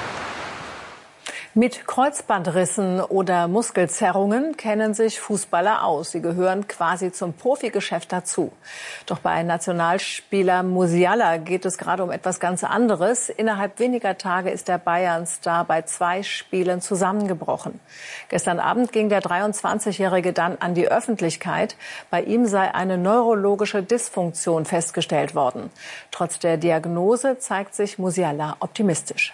Mit Kreuzbandrissen oder Muskelzerrungen kennen sich Fußballer aus. Sie gehören quasi zum Profigeschäft dazu. Doch bei Nationalspieler Musiala geht es gerade um etwas ganz anderes. Innerhalb weniger Tage ist der Bayern-Star bei zwei Spielen zusammengebrochen. Gestern Abend ging der dreiundzwanzigjährige dann an die Öffentlichkeit. Bei ihm sei eine neurologische Dysfunktion festgestellt worden. Trotz der Diagnose zeigt sich Musiala optimistisch.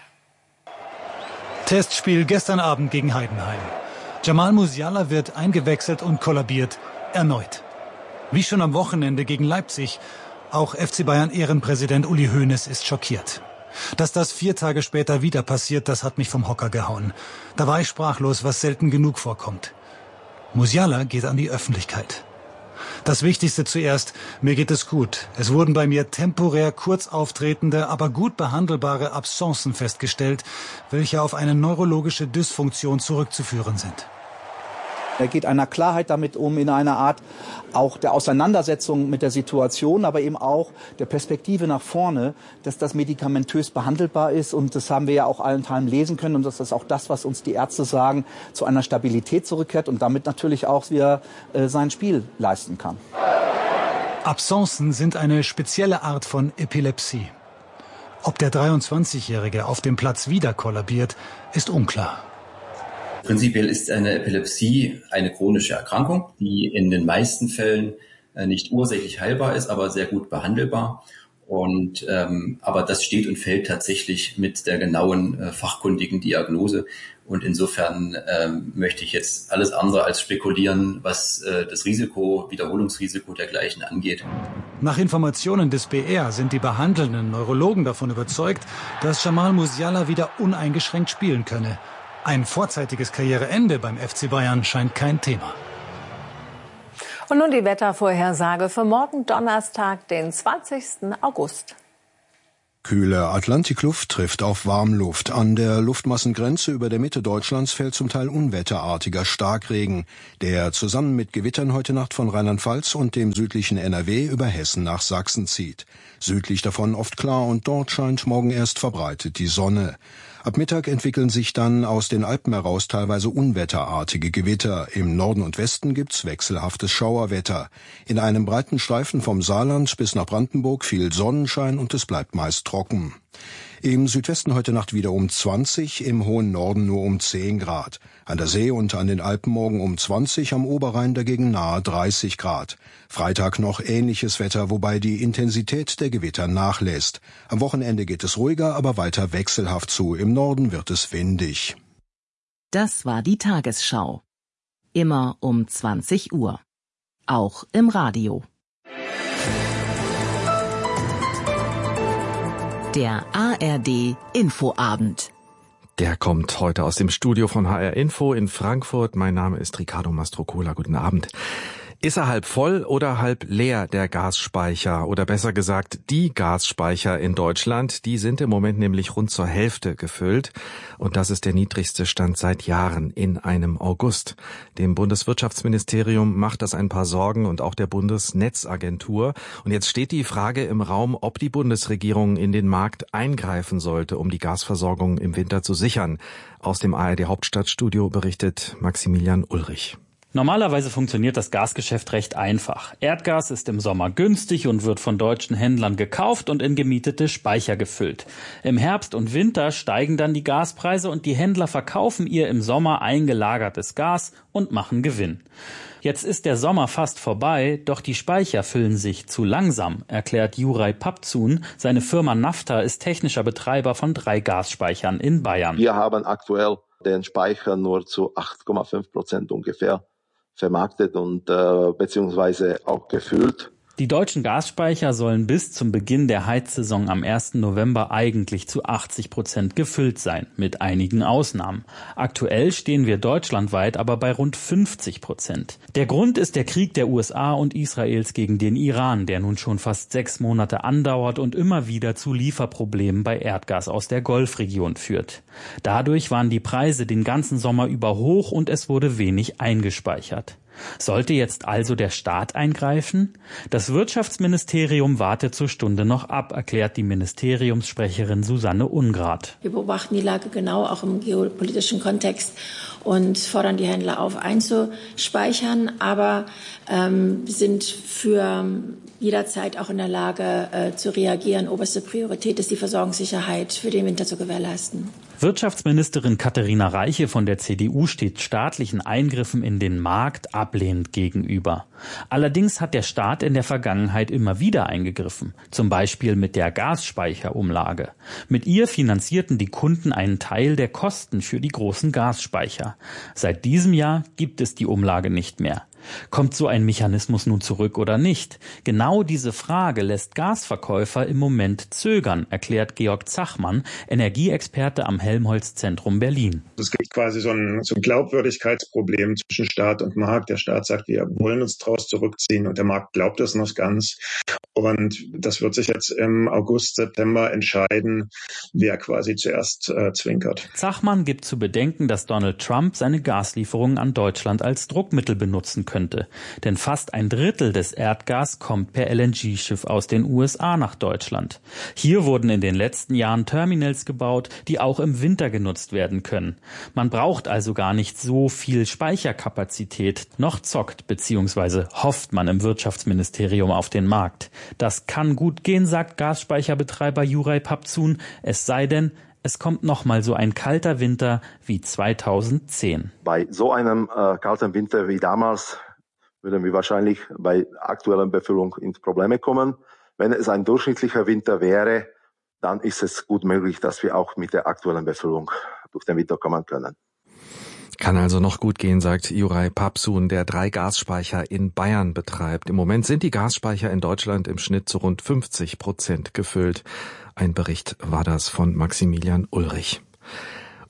Testspiel gestern Abend gegen Heidenheim. Jamal Musiala wird eingewechselt und kollabiert erneut. Wie schon am Wochenende gegen Leipzig. Auch F C Bayern Ehrenpräsident Uli Hoeneß ist schockiert. Dass das vier Tage später wieder passiert, das hat mich vom Hocker gehauen. Da war ich sprachlos, was selten genug vorkommt. Musiala geht an die Öffentlichkeit. Das Wichtigste zuerst, mir geht es gut. Es wurden bei mir temporär kurz auftretende, aber gut behandelbare Absencen festgestellt, welche auf eine neurologische Dysfunktion zurückzuführen sind. Er geht einer Klarheit damit um, in einer Art auch der Auseinandersetzung mit der Situation, aber eben auch der Perspektive nach vorne, dass das medikamentös behandelbar ist. Und das haben wir ja auch allenthalben lesen können. Und das ist auch das, was uns die Ärzte sagen, zu einer Stabilität zurückkehrt und damit natürlich auch wieder äh, sein Spiel leisten kann. Absencen sind eine spezielle Art von Epilepsie. Ob der dreiundzwanzigjährige auf dem Platz wieder kollabiert, ist unklar. Prinzipiell ist eine Epilepsie eine chronische Erkrankung, die in den meisten Fällen nicht ursächlich heilbar ist, aber sehr gut behandelbar. Und ähm, aber das steht und fällt tatsächlich mit der genauen äh, fachkundigen Diagnose. Und insofern ähm, möchte ich jetzt alles andere als spekulieren, was äh, das Risiko, Wiederholungsrisiko dergleichen angeht. Nach Informationen des B R sind die behandelnden Neurologen davon überzeugt, dass Jamal Musiala wieder uneingeschränkt spielen könne. Ein vorzeitiges Karriereende beim F C Bayern scheint kein Thema. Und nun die Wettervorhersage für morgen Donnerstag, den zwanzigsten August. Kühle Atlantikluft trifft auf Warmluft. An der Luftmassengrenze über der Mitte Deutschlands fällt zum Teil unwetterartiger Starkregen, der zusammen mit Gewittern heute Nacht von Rheinland-Pfalz und dem südlichen N R W über Hessen nach Sachsen zieht. Südlich davon oft klar und dort scheint morgen erst verbreitet die Sonne. Ab Mittag entwickeln sich dann aus den Alpen heraus teilweise unwetterartige Gewitter. Im Norden und Westen gibt's wechselhaftes Schauerwetter. In einem breiten Streifen vom Saarland bis nach Brandenburg viel Sonnenschein und es bleibt meist trocken. Im Südwesten heute Nacht wieder um zwanzig, im hohen Norden nur um zehn Grad. An der See und an den Alpen morgen um zwanzig, am Oberrhein dagegen nahe dreißig Grad. Freitag noch ähnliches Wetter, wobei die Intensität der Gewitter nachlässt. Am Wochenende geht es ruhiger, aber weiter wechselhaft zu. Im Norden wird es windig. Das war die Tagesschau. Immer um zwanzig Uhr. Auch im Radio. Der A R D Infoabend. Der kommt heute aus dem Studio von H R Info in Frankfurt. Mein Name ist Ricardo Mastrocola. Guten Abend. Ist er halb voll oder halb leer, der Gasspeicher? Oder besser gesagt, die Gasspeicher in Deutschland, die sind im Moment nämlich rund zur Hälfte gefüllt. Und das ist der niedrigste Stand seit Jahren in einem August. Dem Bundeswirtschaftsministerium macht das ein paar Sorgen und auch der Bundesnetzagentur. Und jetzt steht die Frage im Raum, ob die Bundesregierung in den Markt eingreifen sollte, um die Gasversorgung im Winter zu sichern. Aus dem A R D Hauptstadtstudio berichtet Maximilian Ulrich. Normalerweise funktioniert das Gasgeschäft recht einfach. Erdgas ist im Sommer günstig und wird von deutschen Händlern gekauft und in gemietete Speicher gefüllt. Im Herbst und Winter steigen dann die Gaspreise und die Händler verkaufen ihr im Sommer eingelagertes Gas und machen Gewinn. Jetzt ist der Sommer fast vorbei, doch die Speicher füllen sich zu langsam, erklärt Juraj Papzun. Seine Firma Nafta ist technischer Betreiber von drei Gasspeichern in Bayern. Wir haben aktuell den Speicher nur zu acht Komma fünf Prozent ungefähr vermarktet und äh, beziehungsweise auch gefüllt. Die deutschen Gasspeicher sollen bis zum Beginn der Heizsaison am ersten November eigentlich zu achtzig Prozent gefüllt sein, mit einigen Ausnahmen. Aktuell stehen wir deutschlandweit aber bei rund fünfzig Prozent. Der Grund ist der Krieg der U S A und Israels gegen den Iran, der nun schon fast sechs Monate andauert und immer wieder zu Lieferproblemen bei Erdgas aus der Golfregion führt. Dadurch waren die Preise den ganzen Sommer über hoch und es wurde wenig eingespeichert. Sollte jetzt also der Staat eingreifen? Das Wirtschaftsministerium wartet zur Stunde noch ab, erklärt die Ministeriumssprecherin Susanne Ungrad. Wir beobachten die Lage genau, auch im geopolitischen Kontext, und fordern die Händler auf, einzuspeichern, aber ähm, sind für jederzeit auch in der Lage äh, zu reagieren. Oberste Priorität ist die Versorgungssicherheit für den Winter zu gewährleisten. Wirtschaftsministerin Katharina Reiche von der C D U steht staatlichen Eingriffen in den Markt ablehnend gegenüber. Allerdings hat der Staat in der Vergangenheit immer wieder eingegriffen, zum Beispiel mit der Gasspeicherumlage. Mit ihr finanzierten die Kunden einen Teil der Kosten für die großen Gasspeicher. Seit diesem Jahr gibt es die Umlage nicht mehr. Kommt so ein Mechanismus nun zurück oder nicht? Genau diese Frage lässt Gasverkäufer im Moment zögern, erklärt Georg Zachmann, Energieexperte am Helmholtz-Zentrum Berlin. Es gibt quasi so ein, so ein Glaubwürdigkeitsproblem zwischen Staat und Markt. Der Staat sagt, wir wollen uns daraus zurückziehen, und der Markt glaubt das noch ganz. Und das wird sich jetzt im August, September entscheiden, wer quasi zuerst äh, zwinkert. Zachmann gibt zu bedenken, dass Donald Trump seine Gaslieferungen an Deutschland als Druckmittel benutzen könnte. Könnte. Denn fast ein Drittel des Erdgas kommt per L N G-Schiff aus den U S A nach Deutschland. Hier wurden in den letzten Jahren Terminals gebaut, die auch im Winter genutzt werden können. Man braucht also gar nicht so viel Speicherkapazität. Noch zockt bzw. hofft man im Wirtschaftsministerium auf den Markt. Das kann gut gehen, sagt Gasspeicherbetreiber Juraj Papzun, es sei denn, es kommt noch mal so ein kalter Winter wie zweitausendzehn. Bei so einem äh, kalten Winter wie damals würden wir wahrscheinlich bei aktueller Befüllung in Probleme kommen. Wenn es ein durchschnittlicher Winter wäre, dann ist es gut möglich, dass wir auch mit der aktuellen Befüllung durch den Winter kommen können. Kann also noch gut gehen, sagt Juraj Papzun, der drei Gasspeicher in Bayern betreibt. Im Moment sind die Gasspeicher in Deutschland im Schnitt zu rund fünfzig Prozent gefüllt. Ein Bericht war das von Maximilian Ulrich.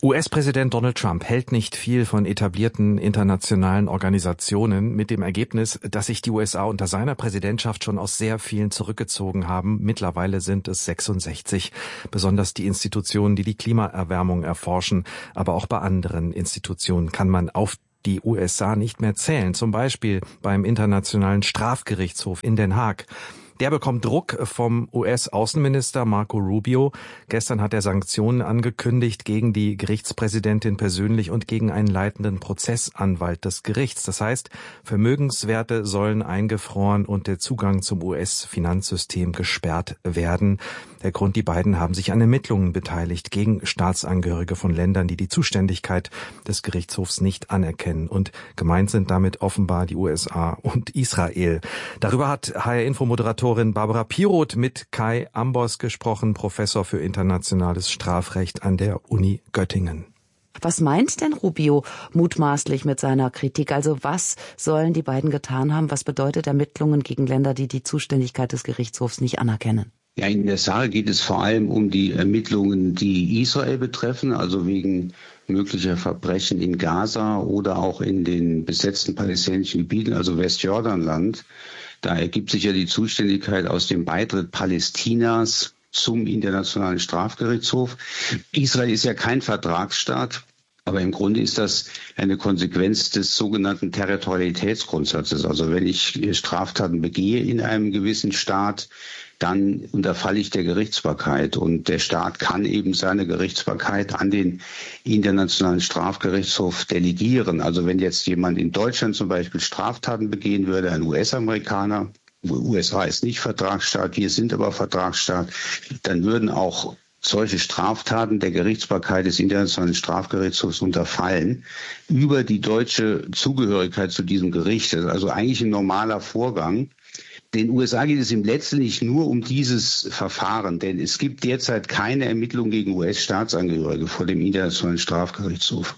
U S-Präsident Donald Trump hält nicht viel von etablierten internationalen Organisationen, mit dem Ergebnis, dass sich die U S A unter seiner Präsidentschaft schon aus sehr vielen zurückgezogen haben. Mittlerweile sind es sechsundsechzig, besonders die Institutionen, die die Klimaerwärmung erforschen. Aber auch bei anderen Institutionen kann man auf die U S A nicht mehr zählen, zum Beispiel beim Internationalen Strafgerichtshof in Den Haag. Der bekommt Druck vom U S-Außenminister Marco Rubio. Gestern hat er Sanktionen angekündigt gegen die Gerichtspräsidentin persönlich und gegen einen leitenden Prozessanwalt des Gerichts. Das heißt, Vermögenswerte sollen eingefroren und der Zugang zum U S-Finanzsystem gesperrt werden. Der Grund, die beiden haben sich an Ermittlungen beteiligt gegen Staatsangehörige von Ländern, die die Zuständigkeit des Gerichtshofs nicht anerkennen. Und gemeint sind damit offenbar die U S A und Israel. Darüber hat H R-Info-Moderatorin Barbara Piroth mit Kai Ambos gesprochen, Professor für internationales Strafrecht an der Uni Göttingen. Was meint denn Rubio mutmaßlich mit seiner Kritik? Also was sollen die beiden getan haben? Was bedeutet Ermittlungen gegen Länder, die die Zuständigkeit des Gerichtshofs nicht anerkennen? Ja, in der Sache geht es vor allem um die Ermittlungen, die Israel betreffen, also wegen möglicher Verbrechen in Gaza oder auch in den besetzten palästinensischen Gebieten, also Westjordanland. Da ergibt sich ja die Zuständigkeit aus dem Beitritt Palästinas zum Internationalen Strafgerichtshof. Israel ist ja kein Vertragsstaat, aber im Grunde ist das eine Konsequenz des sogenannten Territorialitätsgrundsatzes. Also wenn ich Straftaten begehe in einem gewissen Staat, dann unterfalle ich der Gerichtsbarkeit. Und der Staat kann eben seine Gerichtsbarkeit an den Internationalen Strafgerichtshof delegieren. Also wenn jetzt jemand in Deutschland zum Beispiel Straftaten begehen würde, ein U S-Amerikaner, U S A ist nicht Vertragsstaat, wir sind aber Vertragsstaat, dann würden auch solche Straftaten der Gerichtsbarkeit des Internationalen Strafgerichtshofs unterfallen über die deutsche Zugehörigkeit zu diesem Gericht. Das ist also eigentlich ein normaler Vorgang. Den U S A geht es im letztlich nur um dieses Verfahren, denn es gibt derzeit keine Ermittlung gegen U S-Staatsangehörige vor dem Internationalen Strafgerichtshof.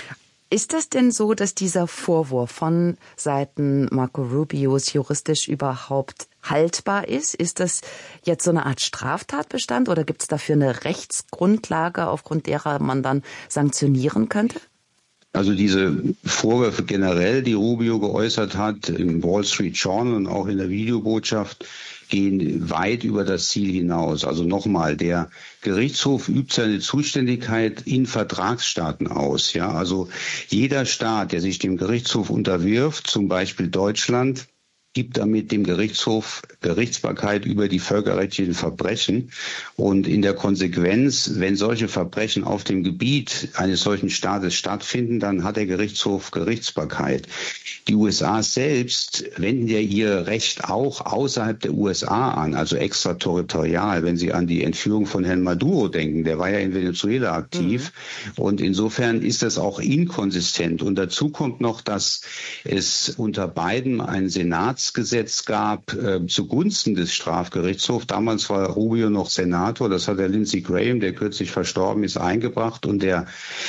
Ist das denn so, dass dieser Vorwurf von Seiten Marco Rubios juristisch überhaupt haltbar ist? Ist das jetzt so eine Art Straftatbestand oder gibt es dafür eine Rechtsgrundlage, aufgrund derer man dann sanktionieren könnte? Also diese Vorwürfe generell, die Rubio geäußert hat, im Wall Street Journal und auch in der Videobotschaft, gehen weit über das Ziel hinaus. Also nochmal, der Gerichtshof übt seine Zuständigkeit in Vertragsstaaten aus. Ja, also jeder Staat, der sich dem Gerichtshof unterwirft, zum Beispiel Deutschland, gibt damit dem Gerichtshof Gerichtsbarkeit über die völkerrechtlichen Verbrechen. Und in der Konsequenz, wenn solche Verbrechen auf dem Gebiet eines solchen Staates stattfinden, dann hat der Gerichtshof Gerichtsbarkeit. Die U S A selbst wenden ja ihr Recht auch außerhalb der U S A an, also extraterritorial, wenn Sie an die Entführung von Herrn Maduro denken. Der war ja in Venezuela aktiv. Mhm. Und insofern ist das auch inkonsistent. Und dazu kommt noch, dass es unter Biden ein Senats Gesetz gab äh, zugunsten des Strafgerichtshofs. Damals war Rubio noch Senator, das hat der Lindsey Graham, der kürzlich verstorben ist, eingebracht und der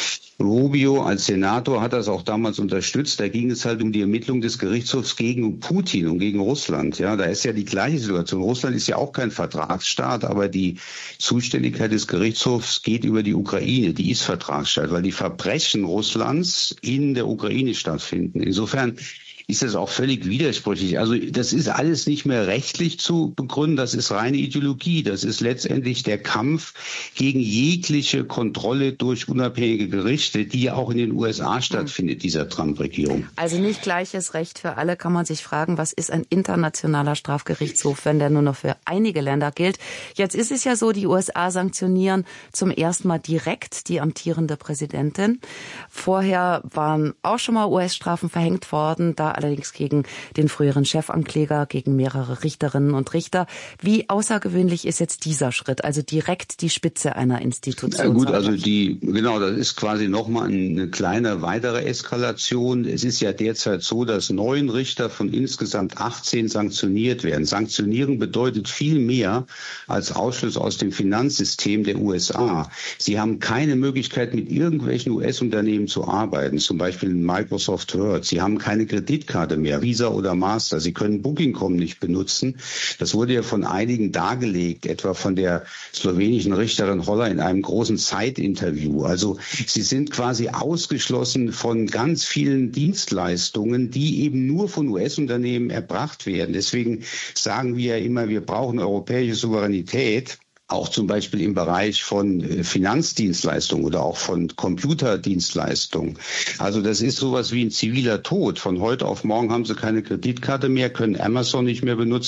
Rubio als Senator hat das auch damals unterstützt. Da ging es halt um die Ermittlung des Gerichtshofs gegen Putin und gegen Russland. Ja, da ist ja die gleiche Situation. Russland ist ja auch kein Vertragsstaat, aber die Zuständigkeit des Gerichtshofs geht über die Ukraine. Die ist Vertragsstaat, weil die Verbrechen Russlands in der Ukraine stattfinden. Insofern ist das auch völlig widersprüchlich. Also das ist alles nicht mehr rechtlich zu begründen, das ist reine Ideologie. Das ist letztendlich der Kampf gegen jegliche Kontrolle durch unabhängige Gerichte, die ja auch in den U S A stattfindet, dieser Trump-Regierung. Also nicht gleiches Recht für alle, kann man sich fragen, was ist ein internationaler Strafgerichtshof, wenn der nur noch für einige Länder gilt. Jetzt ist es ja so, die U S A sanktionieren zum ersten Mal direkt die amtierende Präsidentin. Vorher waren auch schon mal U S-Strafen verhängt worden, da allerdings gegen den früheren Chefankläger, gegen mehrere Richterinnen und Richter. Wie außergewöhnlich ist jetzt dieser Schritt, also direkt die Spitze einer Institution? Ja, gut, also die, genau, das ist quasi nochmal eine kleine weitere Eskalation. Es ist ja derzeit so, dass neun Richter von insgesamt achtzehn sanktioniert werden. Sanktionieren bedeutet viel mehr als Ausschluss aus dem Finanzsystem der U S A. Sie haben keine Möglichkeit, mit irgendwelchen U S-Unternehmen zu arbeiten, zum Beispiel Microsoft Word. Sie haben keine Kredit Kreditkarte mehr, Visa oder Master. Sie können Booking Punkt com nicht benutzen. Das wurde ja von einigen dargelegt, etwa von der slowenischen Richterin Holler in einem großen Zeitinterview. Also sie sind quasi ausgeschlossen von ganz vielen Dienstleistungen, die eben nur von U S-Unternehmen erbracht werden. Deswegen sagen wir ja immer, wir brauchen europäische Souveränität. Auch zum Beispiel im Bereich von Finanzdienstleistungen oder auch von Computerdienstleistungen. Also das ist sowas wie ein ziviler Tod. Von heute auf morgen haben sie keine Kreditkarte mehr, können Amazon nicht mehr benutzen.